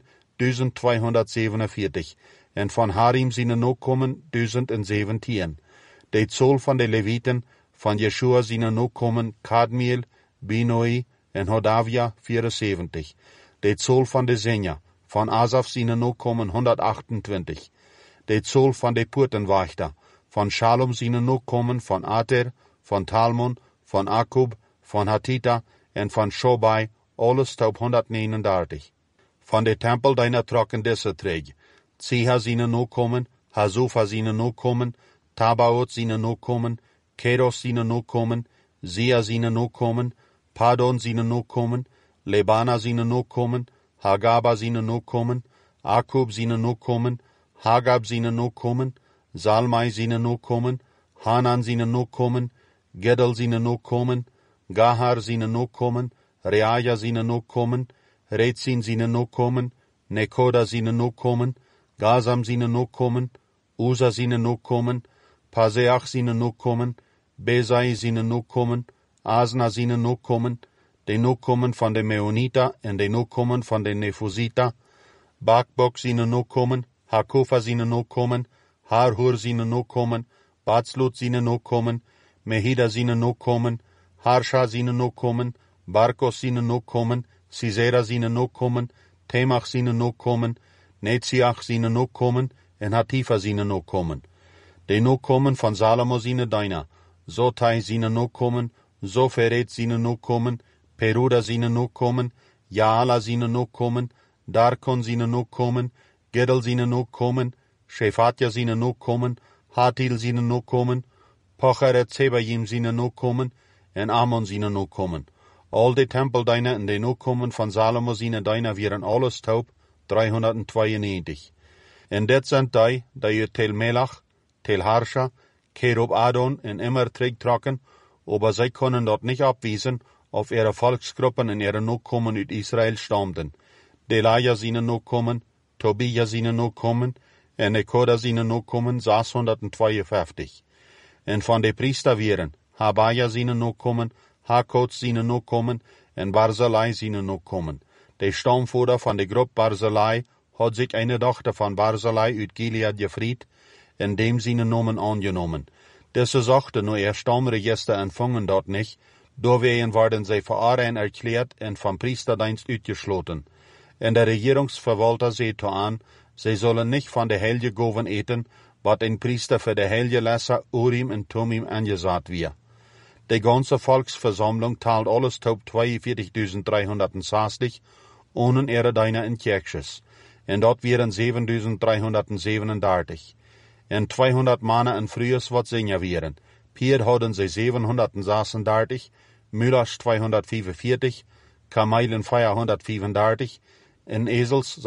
1247. En van Harim zijn Nachkommen 1017. De Zoll van de Leviten, van Jeshua zijn Nachkommen Kadmiel, Binoi en Hodavia 74. De Zoll van de Senja, van Asaf zijn Nachkommen 128. De Zoll van de Poortenwachter, van Shalom zijn Nachkommen van Ater, van Talmon, van Akub, van Hatita en van Shobai, alles op 139. Van de tempel deiner trokken deze träg. Ziha zijn Nachkommen, Hazufa zijn Nachkommen, Tabaot zijn Nachkommen, Keros zijn Nachkommen, Zia zijn Nachkommen, Padon zijn Nachkommen, Lebana zijn Nachkommen, Hagaba zijn Nachkommen, Akub zijn Nachkommen, Hagab zijn Nachkommen, Salmai zijn Nachkommen, Hanan zijn Nachkommen, Gedel zijn Nachkommen, Gahar zijn Nachkommen, Reaja zijn Nachkommen, Retzin zijn Nachkommen, Nekoda zijn Nachkommen, Gazam zijn Nachkommen, Uza zijn Nachkommen, Paseach zijn Nachkommen, Bezai zijn Nachkommen, Asna zijn Nachkommen, de Nachkommen van de Meonita en de Nachkommen van de Nefusita, Bakbok zijn Nachkommen, Hakufa zijn Nachkommen, Harhur zijn Nachkommen, Batslut zijn Nachkommen, Mehida zijn Nachkommen, Harsha zijn Nachkommen, Barkos zijn Nachkommen, Sisera zijn Nachkommen, Temach zijn Nachkommen, Netziach zijn Nachkommen en Hatifa zijn Nachkommen. De Nachkommen van Salomo zijn Dina, Zotai zijn Nachkommen, Zoferet zijn Nachkommen, Peruda zijn Nachkommen, Jaala zijn Nachkommen, Darkon zijn Nachkommen, Gedel zijn Nachkommen, Shefatja zijn Nachkommen, Hatil zijn Nachkommen, Pocheret Zebayim zijn Nachkommen en Ammon zijn Nachkommen. Al de tempeldeiner en de Nachkommen van Salomo zijn deiner waren alles taub 392. En dit zijn die je tel Melach, tel Harsha, Kerub Adon en immer trokken, aber zij konden dat niet abweisen, of ihre Volksgruppen en ihre Nachkommen uit Israel stammten. Delaja zijn Nachkommen, Tobia zijn Nachkommen, en Nekoda zijn Nachkommen 652. En van de Priester waren Habaja zijn Nachkommen, Hakot zijn Nachkommen, en Barzillai zijn Nachkommen. De stamvoerder van de groep Barzillai had zich een dochter van Barzillai uit Gilead gevried, en dem zijn namen aangenomen. Deze zochten nu ihr stamregister ontvangen dat niet, doorwegen worden zij verarrein erklärt en van priesterdienst uitgesloten. En de regeringsverwalter zei aan, zij zullen niet van de heilige goven eten, wat een priester voor de heilige lesser Urim en Tumim aangezaat weer. De ganze Volksversammlung taalt alles tot 42.360, ohne ihre Deiner in Kirches. En dat waren 7.337. En 200 mannen en Frühers wat Singer waren. Pier hadden zij 736, Müllers 245, Kamelen 435 en Esels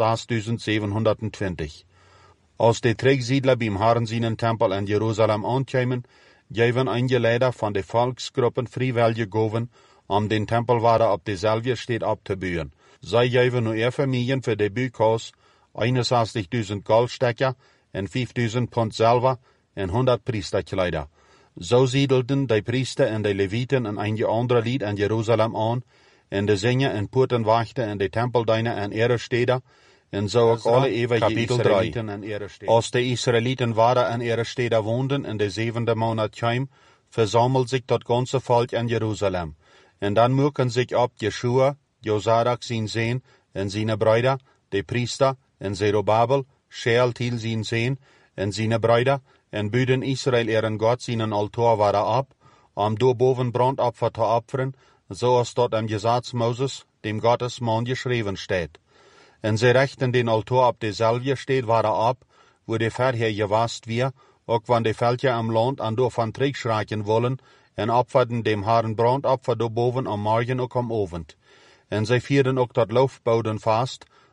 6.720. Als de Trägsiedler beim Herrn seinen Tempel in Jerusalem aankwamen, gaven einige Leider van de Volksgruppen vrijwillige goven om den Tempelwaarde op dezelfde steed op te bouwen. Zij gaven nu ihr familien voor de buurkous 61.000 Goldstecker en 5.000 Pfund Silber en 100 Priesterkleider. Zo siedelten de Priester en de Leviten en einige andere lied in Jerusalem aan, en de Singer en Poortenwachter en de Tempeldiener en ihre steden, en zo ook alle eeuwige Israëlieten en ihre steden. Als de Israëlieten waren en ihre steden woonden in de 7e maand kwam, versammelt zich dat ganze Volk in Jerusalem. En dan mukken zich op Jeshua, Josadak zijn zoon en zijn bruider, de Priester, en Zerubabel, Shealtiel zijn zoon en zijn bruider, en buden Israël ihren God zijn altaar waren op, om door boven brandopfer te opferen, zoals dat im Gesetz Moses, dem Gottesmann, geschreven steht. En zij rechten den altaar op dezelfde steed waren op, wo de verheer gewast weer, ook wanneer de Völker am Land an door van terugschraken wollen, en opferden dem Herrn brandopfer door boven am Morgen ook am Abend. En zij vierden ook dat Loofboden vast,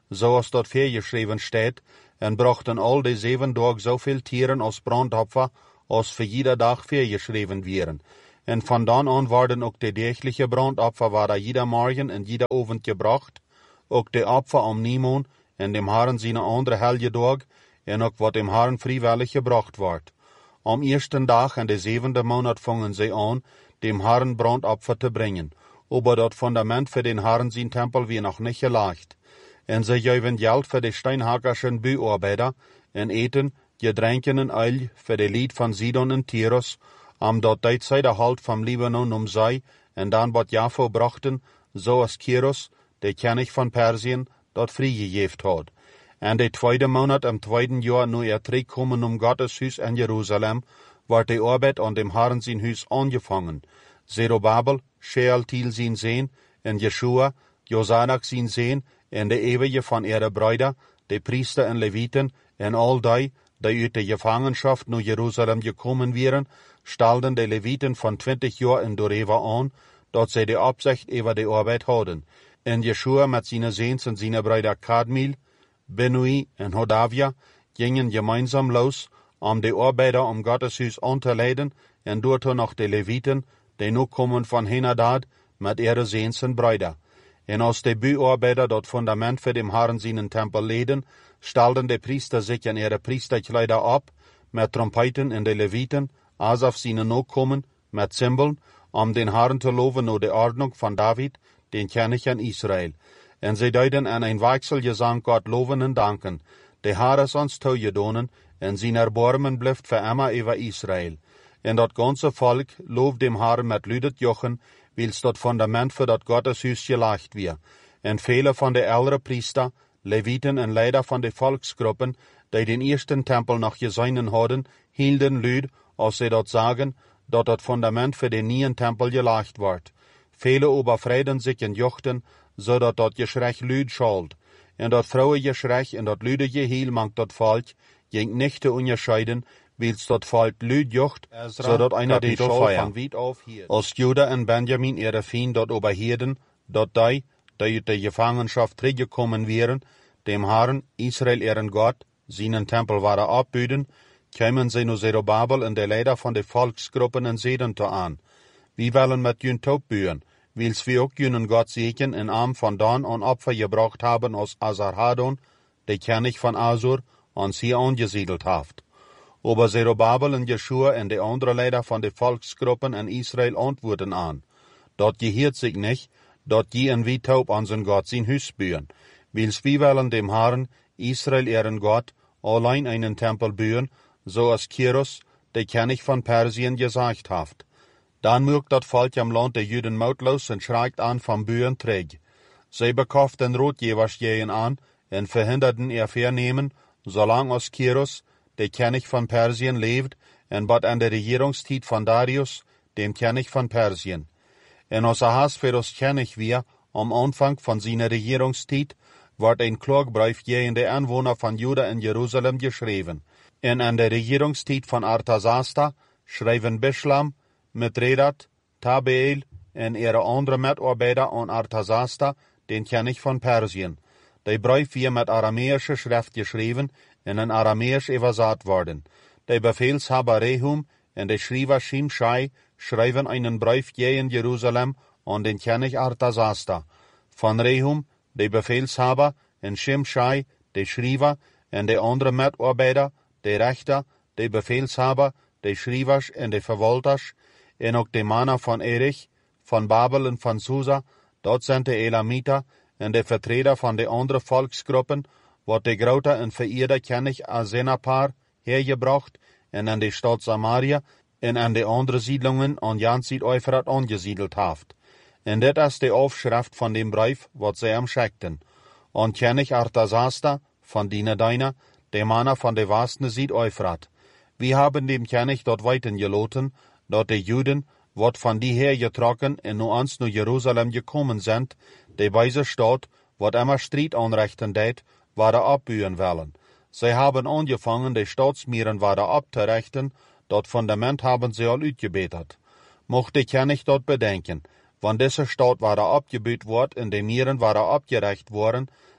zoals dort geschreven steht, en brachten al de 7 Tage zoveel Tieren als brandopfer, als für jeder Dag geschreven wären. En van dan aan worden ook de dagelijke brandopfer waar jeder Morgen en jeder Abend gebracht, ook de opfer om Nimon en dem Herren zijn andere heilige Dag, en ook wat dem Herren vrijwillig gebracht wordt. Am eersten Dag en de 7e Monat vangen zij aan, dem Herren brandopfer te brengen. Aber dat Fundament für den Herren zijn Tempel wie noch nicht gelegt. En zij geven geld voor de steinhackerschen Bauarbeiter, en eten, gedränken en öl für de Lied van Sidon en Tyrus, dat derzijde halt vom Libanon zij, en dan wat Jafo brachten, zoals Kyros, de König van Persien, dat vrijgegeven had. En de 2e Monat im 2. Jahr nu terugkomen Gottes Huis in Jeruzalem, wordt de arbeid aan dem Herren zijn Huis angefangen. Zerubabel, Shealtiel zijn zeen, en Jeshua, Josadak zijn zeen, en de eeuwige van ihre Brüder, de Priester en Leviten, en al die uit de Gefangenschaft naar Jeruzalem gekommen wären, stelden de Leviten van 20 jaar in Doreva aan, dat zij de opzicht over de arbeid hadden. En Jeshua met zijn zeens en zijn Brüder Kadmiel, Benui en Hodavia gingen gemeinsam los, de Arbeiter Gottes Huis aan te leiden, en doorto nog de Leviten, die nu komen van Henadad, met ihre zeens en Brüder. En als de Bauarbeiter dat Fundament für dem Herren seinen Tempel leden, stelden de Priester sich in ihre Priesterkleider ab, met Trompeten en de Leviten, Asaf seine Nachkommen, met Zimbeln, den Herren te loven naar de Ordnung van David, den König in Israel. En zij deuten aan een Wechselgesang Gott loven en danken. De Herr is ons toegedonen, en zijn Erbarmen blijft voor immer over Israel. En dat ganze Volk looft dem Herrn met luidet jochen, wils dat Fundament für dat Gotteshuis gelegt wird. En vele van de ältere Priester, Leviten en Leider van de Volksgruppen, die den ersten Tempel noch geseinen hadden, hielden luid, als sie dat sagen, dat Fundament für den neuen Tempel gelegt wordt. Vele überfreiden sich in jochten, zodat dat Geschrech luid schalt. En dat Vrouwengeschrech en dat luide geheel mangt dat Volk, ging nicht te unterscheiden, wils dat Volk luid jocht, zodat einer die Schal van weit auf hielt. Als Juda en Benjamin ihre Fien dat überhielden, dat die uit de Gefangenschaft teruggekommen wären, dem Herrn, Israel ihren Gott, seinen Tempel waren abbüden, kämen sie nur Zerubabel en de Leider van de Volksgruppen en zeden te aan. Wie wollen met jun taub bühen, wils wir ook junen Gott segen en arm van dan an Opfer gebracht haben aus Asarhadon, de König van Asur, ons hier angesiedelt haft. Aber Zerubabel en Jeshua en de andere Leider van de Volksgruppen en Israel antworten aan. Dat gehiert sich nicht, dat je en wie taub an zijn Gott zijn Huis bühen, wils wir wollen dem Herrn, Israel ihren Gott, allein einen Tempel bühen, so als Kyros, de König van Persien, gesagt haft. Dan mögt dat Volk am Land de Juden mautlos en schreikt an vom Bühen träg. Zij bekauft den Rotjewers jähen an en verhinderten ihr Vernehmen, solang als Kyros, de König van Persien, leeft en bat an der Regierungstiet van Darius, dem König van Persien. En als Ahasverus König wir, am Anfang von seiner Regierungstiet, wordt een Klagbrief gegen de Anwohner van Juda en Jerusalem geschreven. En an der Regierungstiet van Artasasta schreven Bischlam, Mithredat, Tabeel en ihre andere Mitarbeiter an Artasasta, den König von Persien. De Brief wird mit aramäischer Schrift geschrieben en in aramäisch übersetzt worden. De Befehlshaber Rehum en de Schreiber Shimshai schreiben einen Brief gegen Jerusalem an den König Artasasta. Von Rehum, de Befehlshaber, en Shimshai, de Schreiber, en de andere Mitarbeiter, de Rechter, de Befehlshaber, de Schreibers en de Verwalters, en ook de mannen van Erich, van Babel en van Susa, dat zijn de Elamiter, en de Vertreter van de andere Volksgruppen, wat de grote en vereerde König Asenapar hergebracht, en an de Stadt Samaria, en an de andere Siedlungen an Jan Süd-Euphrat angesiedelt haft. En dit is de Aufschrift van dem Brief, wat zij hem schickten. An König Artasasta, van Deiner, de Manner van de Wasten Süd-Euphrat. Wir haben dem König dort weiten geloten, dat de Juden, wat van die her getrokken en nu ans naar Jerusalem gekommen sind, de weise Stadt, wat immer Strijd anrichten deed, waren abbühen wollen. Zij haben angefangen, de Staatsmieren waren abzurichten, dat Fundament haben sie al uitgebetert. Mocht de König dort bedenken, wann diese Stadt waren abgebüht worden en de Mieren waren abgerecht worden,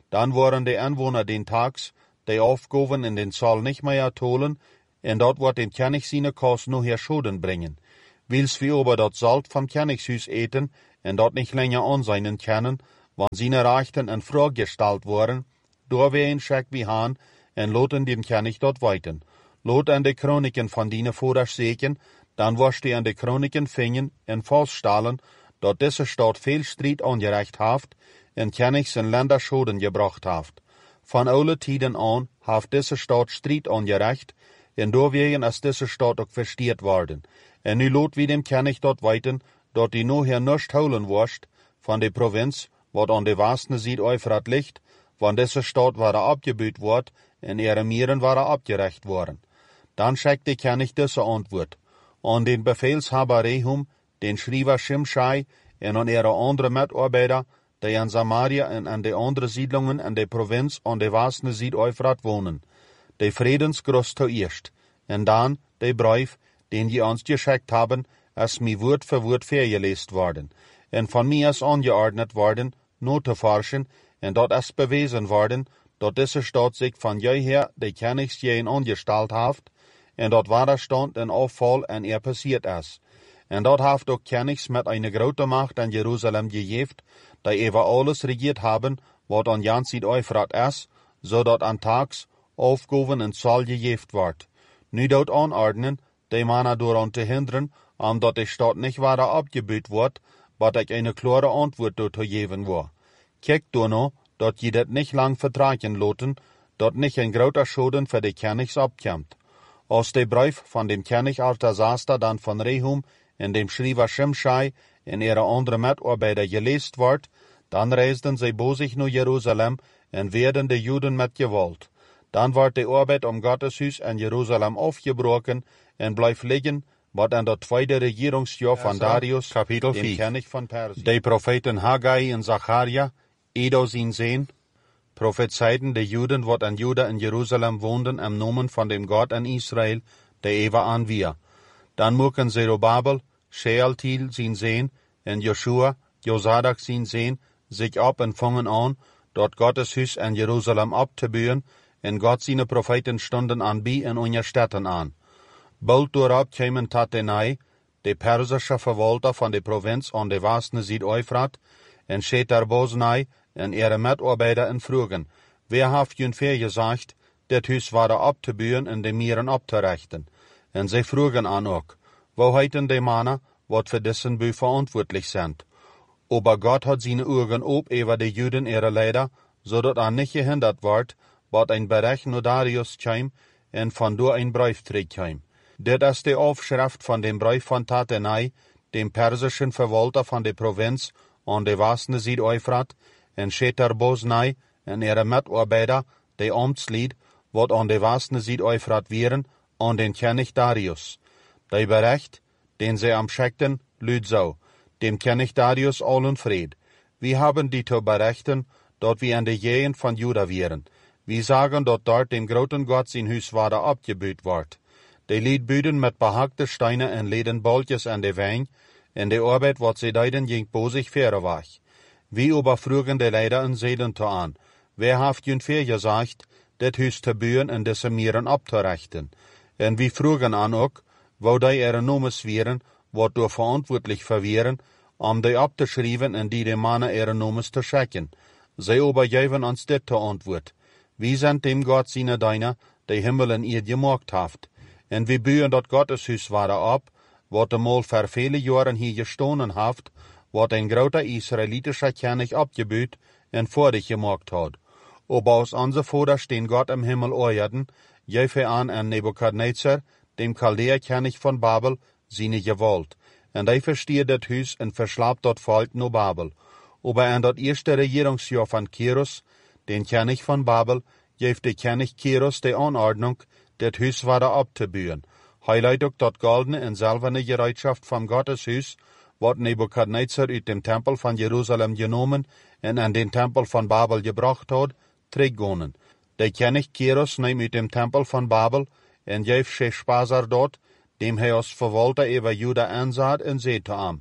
Dann waren die Anwohner den Tags, die Aufgaben in den Saal nicht mehr tolen, en dort wird dem König seine Kost nur her Schulden bringen. Wils wir aber dort Salt vom Königshus eten, en dort nicht länger anseinen können, wann seine Rechten in Frage gestellt worden, da wir ihn schick wie han, en loten dem König dort weiten. Lot an de Chroniken von dine Voders seken, dann wirst die an de Chroniken fingen en feststellen, dort diese Stadt viel Streit angerecht haft, en König zijn Länder Schulden gebracht haft. Von alle Tiden an haft diese Stadt Streit angerecht, en doorwegen ist diese Stadt auch versteht worden. En nu lot wie dem König dort weiten, dort die nur hier nicht holen wirst, von de Provinz, wat an de Westen Süd-Euphrat liegt, wann diese Stadt war abgebüht ward, en ihre Mieren war abgerecht worden. Dann schickt der König diese Antwort. An den Befehlshaber Rehum, den Schreiber Shimshai, en an ihre andere Mitarbeiter, die in Samaria en an de andere Siedlungen in de Provinz an de Westen Süd-Euphrat wohnen. De Friedensgruß zuerst, en dann de Brief, den die uns geschickt haben, ist mir Wort für Wort vergelesen worden, en von mir ist angeordnet worden, nur zu forschen, en dort ist bewiesen worden, dort diese Stadt sich von jeher de Königsjähen angestellt haft, en dort war der Stand en Auffall en passiert ist. En dort haft auch Königs mit eine große Macht an Jerusalem gejeft, die über alles regiert haben, wat an ganz Süd-Euphrat ist, so dort an Tags Aufgaben in Zahl gejeft ward. Nu dort anordnen, die Männer daran zu hindern, dort die Stadt nicht weiter abgebüht wird, wat ich eine klare Antwort dort zu geben war. Kijk door no, dort je dat nicht lang vertragen loten, dort nicht ein großer Schulden für die Königs abkommt. Aus dem Brief von dem König Artasasta dann von Rehum in dem Schreiber Shimshai in ihre andere Mitarbeiter gelesen wird, dann reisten sie bosig nach Jerusalem und werden die Juden mit Gewalt. Dann wird die Arbeit Gotteshus in Jerusalem aufgebrochen und bleibt liegen, wat an der zweite Regierungsjahr von Darius, Kapitel dem 4. König von Persien. Die Propheten Haggai und Zacharia, Edo sin sehen, prophezeiten die Juden, wat an Juda in Jerusalem wohnen, am Namen von dem Gott in Israel, der Ewa an wir. Dann mucken Zerubabel, Shealtiel sin sehen, und Joshua, Josadak sin sehen, sich ab und fangen an, dort Gottes Hus in Jerusalem abzubühen, und Gott seine Propheten stunden an bi in unsere Städten an. Bald darauf kämen Tatenai, der persische Verwalter von der Provinz an der Westen Süd-Euphrat, und Shetar-Bosnai und ihre Mitarbeiter in Fragen, wer hat jünfer gesagt, das Hus war abzubühen und die Mieren abzurechten. Und sie fragen an auch, wo heiten die Männer, wat für diesen Bü verantwortlich sind. Aber Gott hat seine Augen ob über die Juden ihre Leider, so dat nicht gehindert wird, wat ein Bericht nur Darius käm, und von do ein Brief käm. Das ist die Aufschrift von dem Brief von Tatenai, dem persischen Verwalter von der Provinz an der Westen Süd-Euphrat, und Shetar-Bosnai und ihre Mitarbeiter, die Amtslied, wat an der Westen Süd-Euphrat wären, an den König Darius. Der Bericht, den sie am schickten, lüd so, dem König Darius allen Fried. Wir haben die zu berichten, dort wir an der Jähen von Juda wären. Wir sagen, dort dem großen Gott sein Hus war abgebüht ward. Die Liedbüden mit behagte Steine und leden Boltjes an der Wein, in der Arbeit, wat sie deiden, ging bosig faire wach. Wie überfragen die Leider in Seelen zu an. Wer haft jünfer gesagt, das Hus zu bühen und diese Mieren abzurechten? Und wir fragen an auch, wo die ihre Nomes wären, wat durch verantwortlich verwehren, die abzuschreiben und die dem Mann ihre Nomes zu schicken. Sie übergeben uns dit zur Antwort. Wir sind dem Gott seine Deiner, die Himmel in ihr gemacht haft. Und wir bühen dort Gotteshus weiter ab, wat einmal vor viele Jahren hier gestohlen haft, wat ein großer israelitischer König abgebüht und vor dich gemacht hat. Aber aus unser Vater stehen Gott im Himmel euerden, jefe an Nebukadnezar, dem Chaldäer-König von Babel, seine Gewalt. Und er versteht das Hus und verschlappt dort Volk no Babel. Aber in das erste Regierungsjahr von Kirus, den König von Babel, jefe der König Kirus die Anordnung, das Hus weiter abzubühen. Heilig dort goldene und silberne Gereitschaft vom Gotteshus, wat Nebukadnezar aus dem Tempel von Jerusalem genommen und an den Tempel von Babel gebracht hat, trägonen. Der König Kirus nahm aus dem Tempel von Babel und jeff Sheshbazzar dort, dem er als Verwalter über Juda ansah und sagte ihm,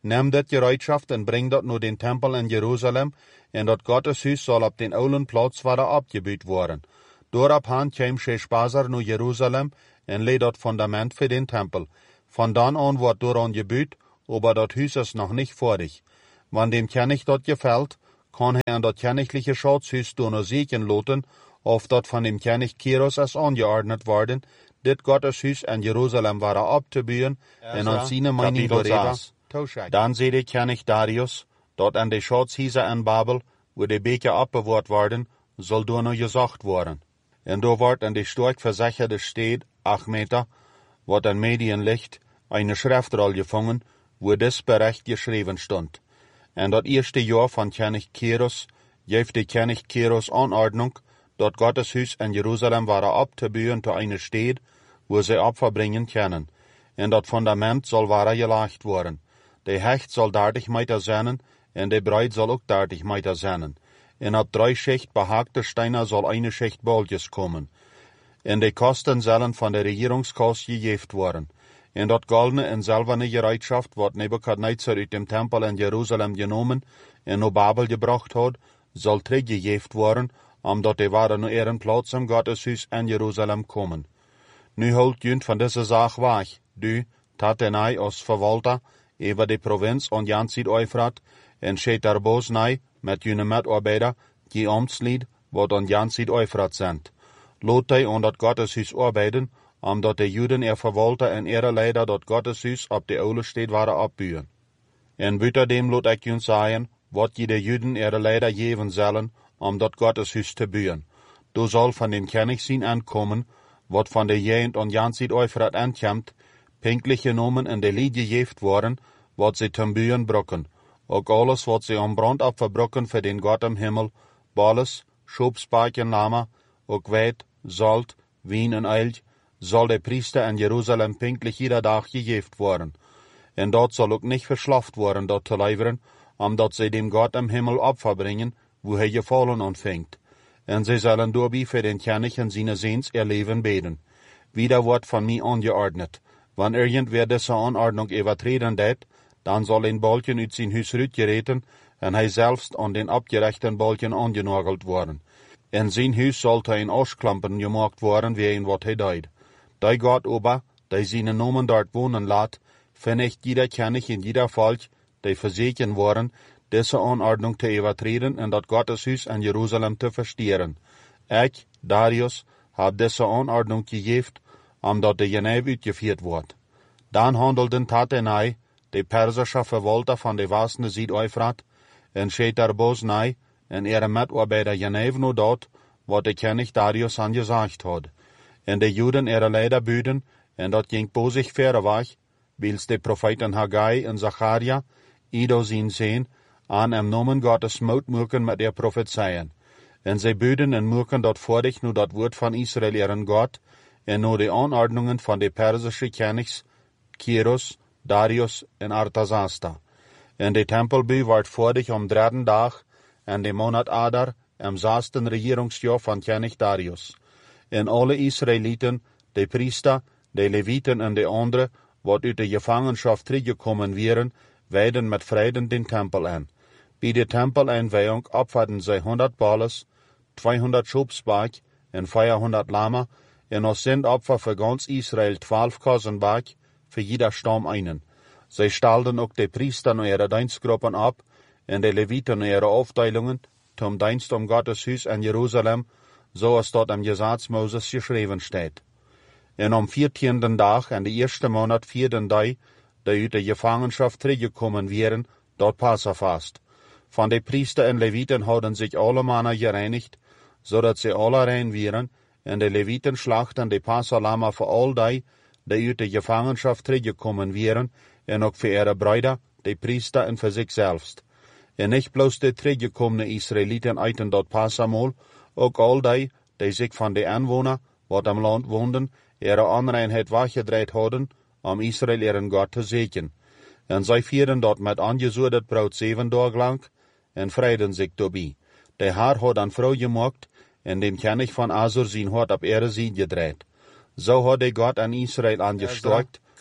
Neem dit gereedschaft en bring dat naar den tempel in Jeruzalem, en dat Gotteshuis zal op den oude plaats worden opgebouwd worden. Doorop kwam Sheshbazzar naar Jeruzalem en leed dat fundament voor den tempel. Van dan aan wordt daaraan gebouwd, aber dat huis is nog niet fertig. Wanneer dem König dat gefällt, kann hij aan dat königliche Schatzhuis doorzieken laten, of dat van dem König Kyros is angeordnet worden, dit Gotteshuis in Jeruzalem waren op te bouwen, en aan zijn mening doorheen. Dan zei de König Darius, dat aan de Schatzhuizen in Babel, wo de Beker opbewaard worden, zal door nog gezocht worden. En door wordt in de sterk verzekerde stad, Achmeta, wat in Medien ligt, eine Schriftrol gevangen, wo dit bericht geschreven stond. En dat eerste jaar van König Kyros, geeft de König Kyros Anordnung, dat Gotteshuis in Jeruzalem waren op te bouwen te eine stad, wo sie Opfer bringen können. En dat fundament zal waren gelegd worden. De hecht zal 30 meter zijn, en de bruid zal ook 30 meter zijn. En op 3 Schicht behaakte Steine zal eine Schicht bolletjes komen. En de kosten zullen van de regierungskast gegeven worden. En dat goldene en zilverne gereedschaft, wat Nebukadnezar uit dem Tempel in Jeruzalem genomen en naar Babel gebracht had, zal teruggegeven worden, omdat de waren naar ihren plaats im Gotteshuis in Jeruzalem komen. Nu holt junt van deze zaak weg, du, Tatenai als verwalter, over de provincie en Jan Zuid-Eufrat, en Shetar-Boznai met june metarbeider, die Amtslied, wat aan Jan Zuid-Eufrat zijn. Lot hij aan dat Gotteshuis arbeiden, omdat de Juden verwalter en leider dat Gotteshuis op de oude stad waren opbouwen. En buiten dem lot ik junt zeggen, wat je de Juden leider geven zullen, om dat Gotteshuis te bouwen. Du zal van den König zien aankomen, wat van de Jent en Jan Zuid-Eufrat aankomt, pinklich genomen en de lied gegeven worden, wat ze ten bouwen brokken. Ook alles wat ze om brandopfer brokken voor den God im Himmel, balles, schopspaken lama, ook wijd, zout, wien en eilj, zal de priester in Jeruzalem pinklich jeder dag gegeven worden. En dat zal ook niet verslaft worden, dat te leveren, omdat ze dem God im Himmel Opfer bringen, wo hij gevallen ontvangt. En ze zullen doorbij voor den König en zijn Seens leven beten. Wieder wordt van mij angeordnet. Wanneer irgendwer deze Anordnung übertreden deed, dan zal een boltje uit zijn huis uitgereten en hij zelfs aan den opgerechten boltje angenageld worden. En zijn huis zal hij in Aschklampen gemaakt worden, wie wat hij deed. Die God ober, die zijn nomen dort wonen laat, vernicht jeder König in jeder Volk, die verzekern worden, deze Anordnung te übertreden en dat Gotteshuis in Jeruzalem te verstieren. Ik, Darius, heb deze Anordnung gegeven, omdat de Geneve uitgevoerd wordt. Dan handelden Tatenai, de Persische verwalter van de Westende Zuid-Eufrat, en Shetar-Boznai, en ihre metarbeider Geneve no dat, wat de König Darius angezegd had. En de Juden ihre leider buden, en dat ging bozig verre weg, wils de profeten Haggai en Zacharia, Ido zien zijn, aan em nomen Gottes moed moeken met der profetieën. En zij buden en moeken dat voordig nu dat woord van Israël ihren God, en nu de Anordnungen van de Persische Königs, Kyros, Darius en Artasasta. En de tempelbouw werd voordig om 3 dag, en de maand Adar, am 6. regeringsjaar van König Darius. En alle Israëlieten, de priester, de Leviten en de anderen, wat uit de gevangenschap teruggekomen waren, wijden met vreden den tempel aan. Bij de tempeleinweihung opferden zij 100 balles, 200 schopsbaak en 400 lama, en als zendopfer voor ganz Israël 12 kozenbaak, voor jeder stam einen. Zij stalden ook de priester naar ihre dienstgruppen op, en de Leviten naar ihre afdelingen, zum Dienst om Gottes Huis in Jeruzalem, zoals dat im Gesetz Moses geschreven staat. En am 14. dag en de eerste maand 4. dag, die uit de gevangenschap teruggekomen waren, dat Passafast. Van de priester en Leviten hadden zich alle mannen gereinigd, zodat ze alle rein waren, en de Leviten slachten de Passalama voor al die uit de gevangenschap teruggekomen waren, en ook voor ihre bruider, de priester en voor zichzelf. En niet bloos de teruggekomene Israëlieten uit dat Passamol, ook al die zich van de aanwoner, wat am land woonden, ihre onreinheid weggedraaid hadden, om Israël ihren God te zeken. En zij vieren dat met aangezoederd brood 7 dagen lang, en vreiden zich daarbij. De Heer had een vrouw gemaakt, en dem König van Assur zijn hart op ihre Seite gedraaid. Zo had de God aan Israël aangestokt,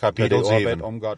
Kapitel 7.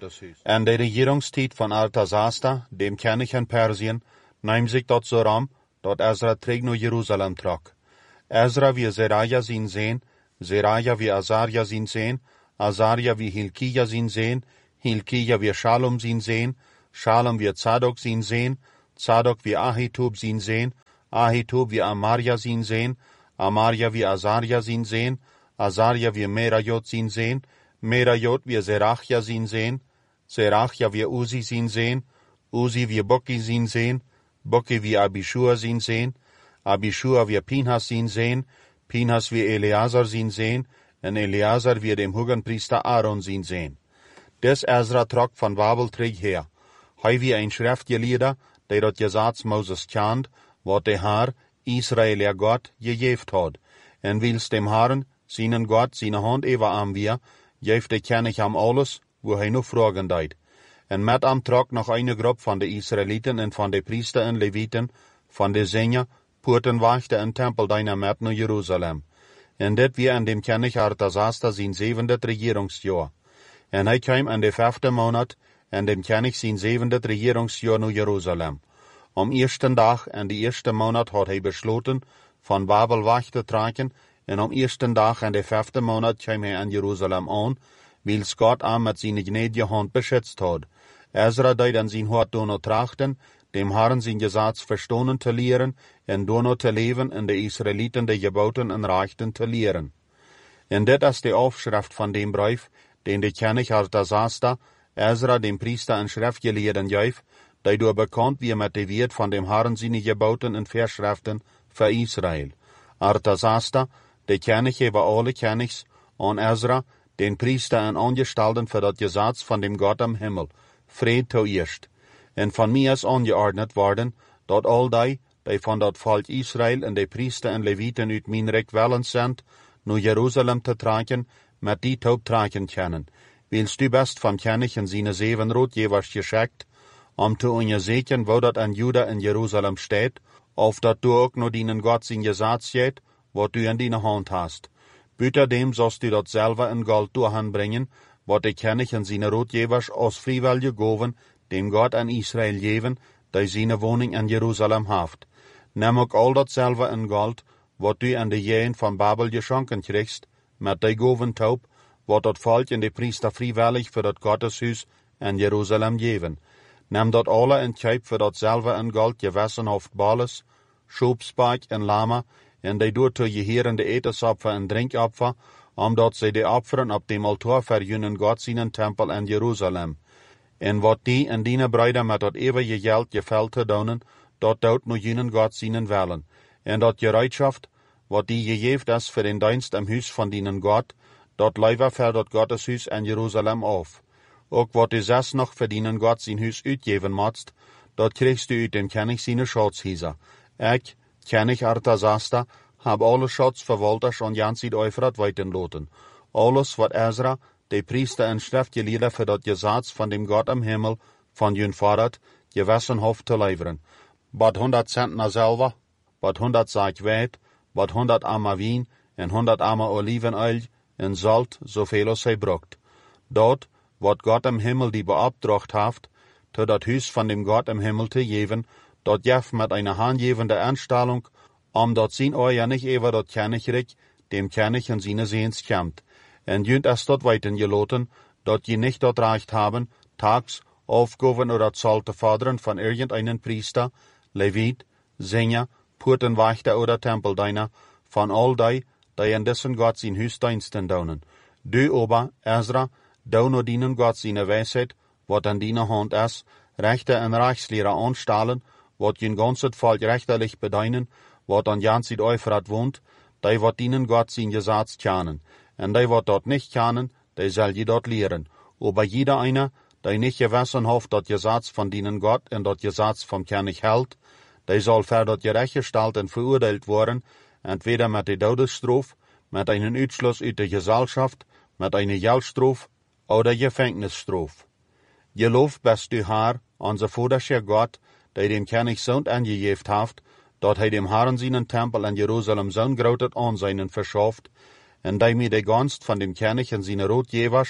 En de regeringstijd van Artasasta, dem König in Persien, nahm sich dort so ram, dat Ezra träg naar Jeruzalem trok. Ezra wie Seraja sin sehen, Seraja wie Azaria sin sehen, Azaria wie Hilkia sin sehen, Hilkia wie Shalom sin sehen, Shalom wie Zadok sin sehen, Zadok wie Ahitub sin sehen, Ahitub wie Amaria sin sehen, Amaria wie Azaria sin sehen, Azaria wie Merajot sin sehen, Merajot wie Serachia sin sehen, Serachia wie Uzi sin sehen, Uzi wie Bokki sin sehen, Bokki wie Abishua sin sehen, Abishua wie Pinhas sin sehen, Pinhas wie Eleazar sin sehen, en Eleazar wie dem Hohenpriester Aaron sin sehen. Des Ezra trok van Babel terug her. Hij wie een schriftgeleerde, die dat gezats Moses kent, wat de Haar, Israël Gott, gegeven had. En wils dem Herren, seinen Gott, seine hand even aan wir, geeft de König am alles, wo hij nog vragen deed. En met am trok nog eine groep van de Israëlieten en van de priester en Leviten, van de Sänger, Purten wachte en tempel deiner met naar Jeruzalem. En dit wie an dem König Artasasta zijn 7. regeringsjahr. En hij kwam in de 5. maand, en dem König zijn 7. regeringsjahr naar Jeruzalem. Am ersten dag en de eerste maand had hij besloten, van Babel weg te trekken, en am ersten dag en de 5. maand kwam hij in Jeruzalem aan, wils Gott am met zijn gnädige hand beschützt had. Ezra deed aan zijn hart dono trachten, dem Herren zijn gezats verstonen te leren, en dono te leven en de Israëlieten de geboten en rechten te leren. En dit is de afschrift van dem brief, den de König Artasasta, Ezra dem Priester en schriftgeleerden geef, die door bekend wie met de wet van dem Herren zijn geboten en verschriften voor Israël. Artasasta, de König über alle Königs, an Ezra, den Priester en Angestalten für dat gezats van dem Gott am Himmel, vrede toeerst. En van mij is angeordnet worden, dat al die van dat volk Israël en de priester en Leviten uit mijn rijk wellens zijn, naar Jeruzalem te trekken, met die taub trekken kunnen. Wils du best van König en zijn 7 roodjevers geschickt, om te onderzoeken wo dat aan Juda in Jeruzalem steht, of dat du ook naar dienen Gott zijn gezats hebt, wat du in die hand hast. Buitendem zost du dat selber in Gold doorhanbringen, wat de König en zijn roodjevers als vrijwillige goven, dem Gott an Israel geven, die seine woning in Jeruzalem haft. Neem ook al dat selber in Gold, wat du an de jeen van Babel geschonken kriegst, met die goven taub, wat dat volk en de priester vrijwillig voor dat Gotteshuis in Jeruzalem geven. Neem dat alle in kuip voor dat selber in Gold gewessen hoft Bales, Schopspaak en Lama, en die door te jeheren de etensopfer en drinkopfer, omdat zij de opferen op dem altaar verjunnen God zijn tempel in Jeruzalem. En wat die en die bruiden met dat eeuwige geld gefällt te doen, dat doet nu junnen God zijn willen. En dat gereedschaft, wat die gegeven is voor den dienst am huis van dienen God, dat leiver voor dat Gotteshuis in Jeruzalem af. Ook wat du zes nog voor dienen God zijn huis uitgeven moest, dat kriegst du uit dem König zijn schatzhuizen. Ik, König Artasasta, heb alle schatzverwalters en Jansid Euphrat weiten laten. Alles wat Ezra, de priester en schriftgeleerde voor dat gezats van dem Gott am Himmel, van jun vader, gewessen hoft te leveren. Wat 100 cent na selber, wat 100 zaak wijd, wat 100 ammer wien, en 100 ammer olivenöl, en zalt, zoveel als hij brokt. Dat, wat Gott am Himmel die beopdracht heeft, te dat huis van dem Gott am Himmel te geven, dat jef met een handgevende aanstellung, omdat zijn oor niet even dat Königreich, dem König en zijn zeens kämmt. En junt es dort weiten geloten, dat je nicht dort Recht haben, tags, Aufgaben oder Zoll te fordern von irgendeinen Priester, Levit, Sänger, Purtenwächter oder Tempeldiener, von all die in dessen Gott sein Hüsdiensten daunen. Du aber, Ezra, dau no dienen Gott seine Weisheit, wat an deiner Hand ist, Rechte en Rechtslehrer anstellen, wat je ganzet Volk rechterlich bedeinen, wat an Jansid Euphrat wohnt, die wat dienen Gott sein Gesetz kennen. En die wat dort nicht kennen, die soll je dort lehren. Aber jeder einer, die nicht gewissen hoft dat Gesetz von dienen Gott en dat Gesetz vom König hält, die soll für dat gerechtgestalt en verurteilt worden, entweder mit der Todesstraf, mit einem Utschluss uit der Gesellschaft, mit einer Geldstraf oder Gefängnisstraf. Geloof best du Herr, unser vaderscher Gott, der dem König zo'n angegeft haft, dat hij dem Herren seinen Tempel in Jerusalem zo'n groot Ansehen verschafft, en die mir de Gunst von dem König en seine Rotjevers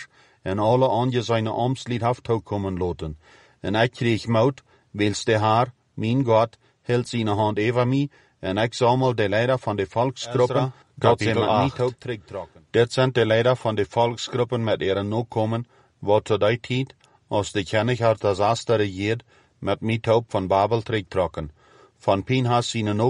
en alle anje zijn amslied aftoekomen laten. En ik kreeg moed, wils de Heer, mijn God, hield zijn hand over mij, en ik sammel de leider van de volksgroepen, dat ze met mij ook terugtrokken. Dit zijn de leider van de volksgroepen met ihren nakomen, wat tot die tijd, als de König had das erste regiert, met mij ook van Babel terugtrokken. Van Pinhas zijn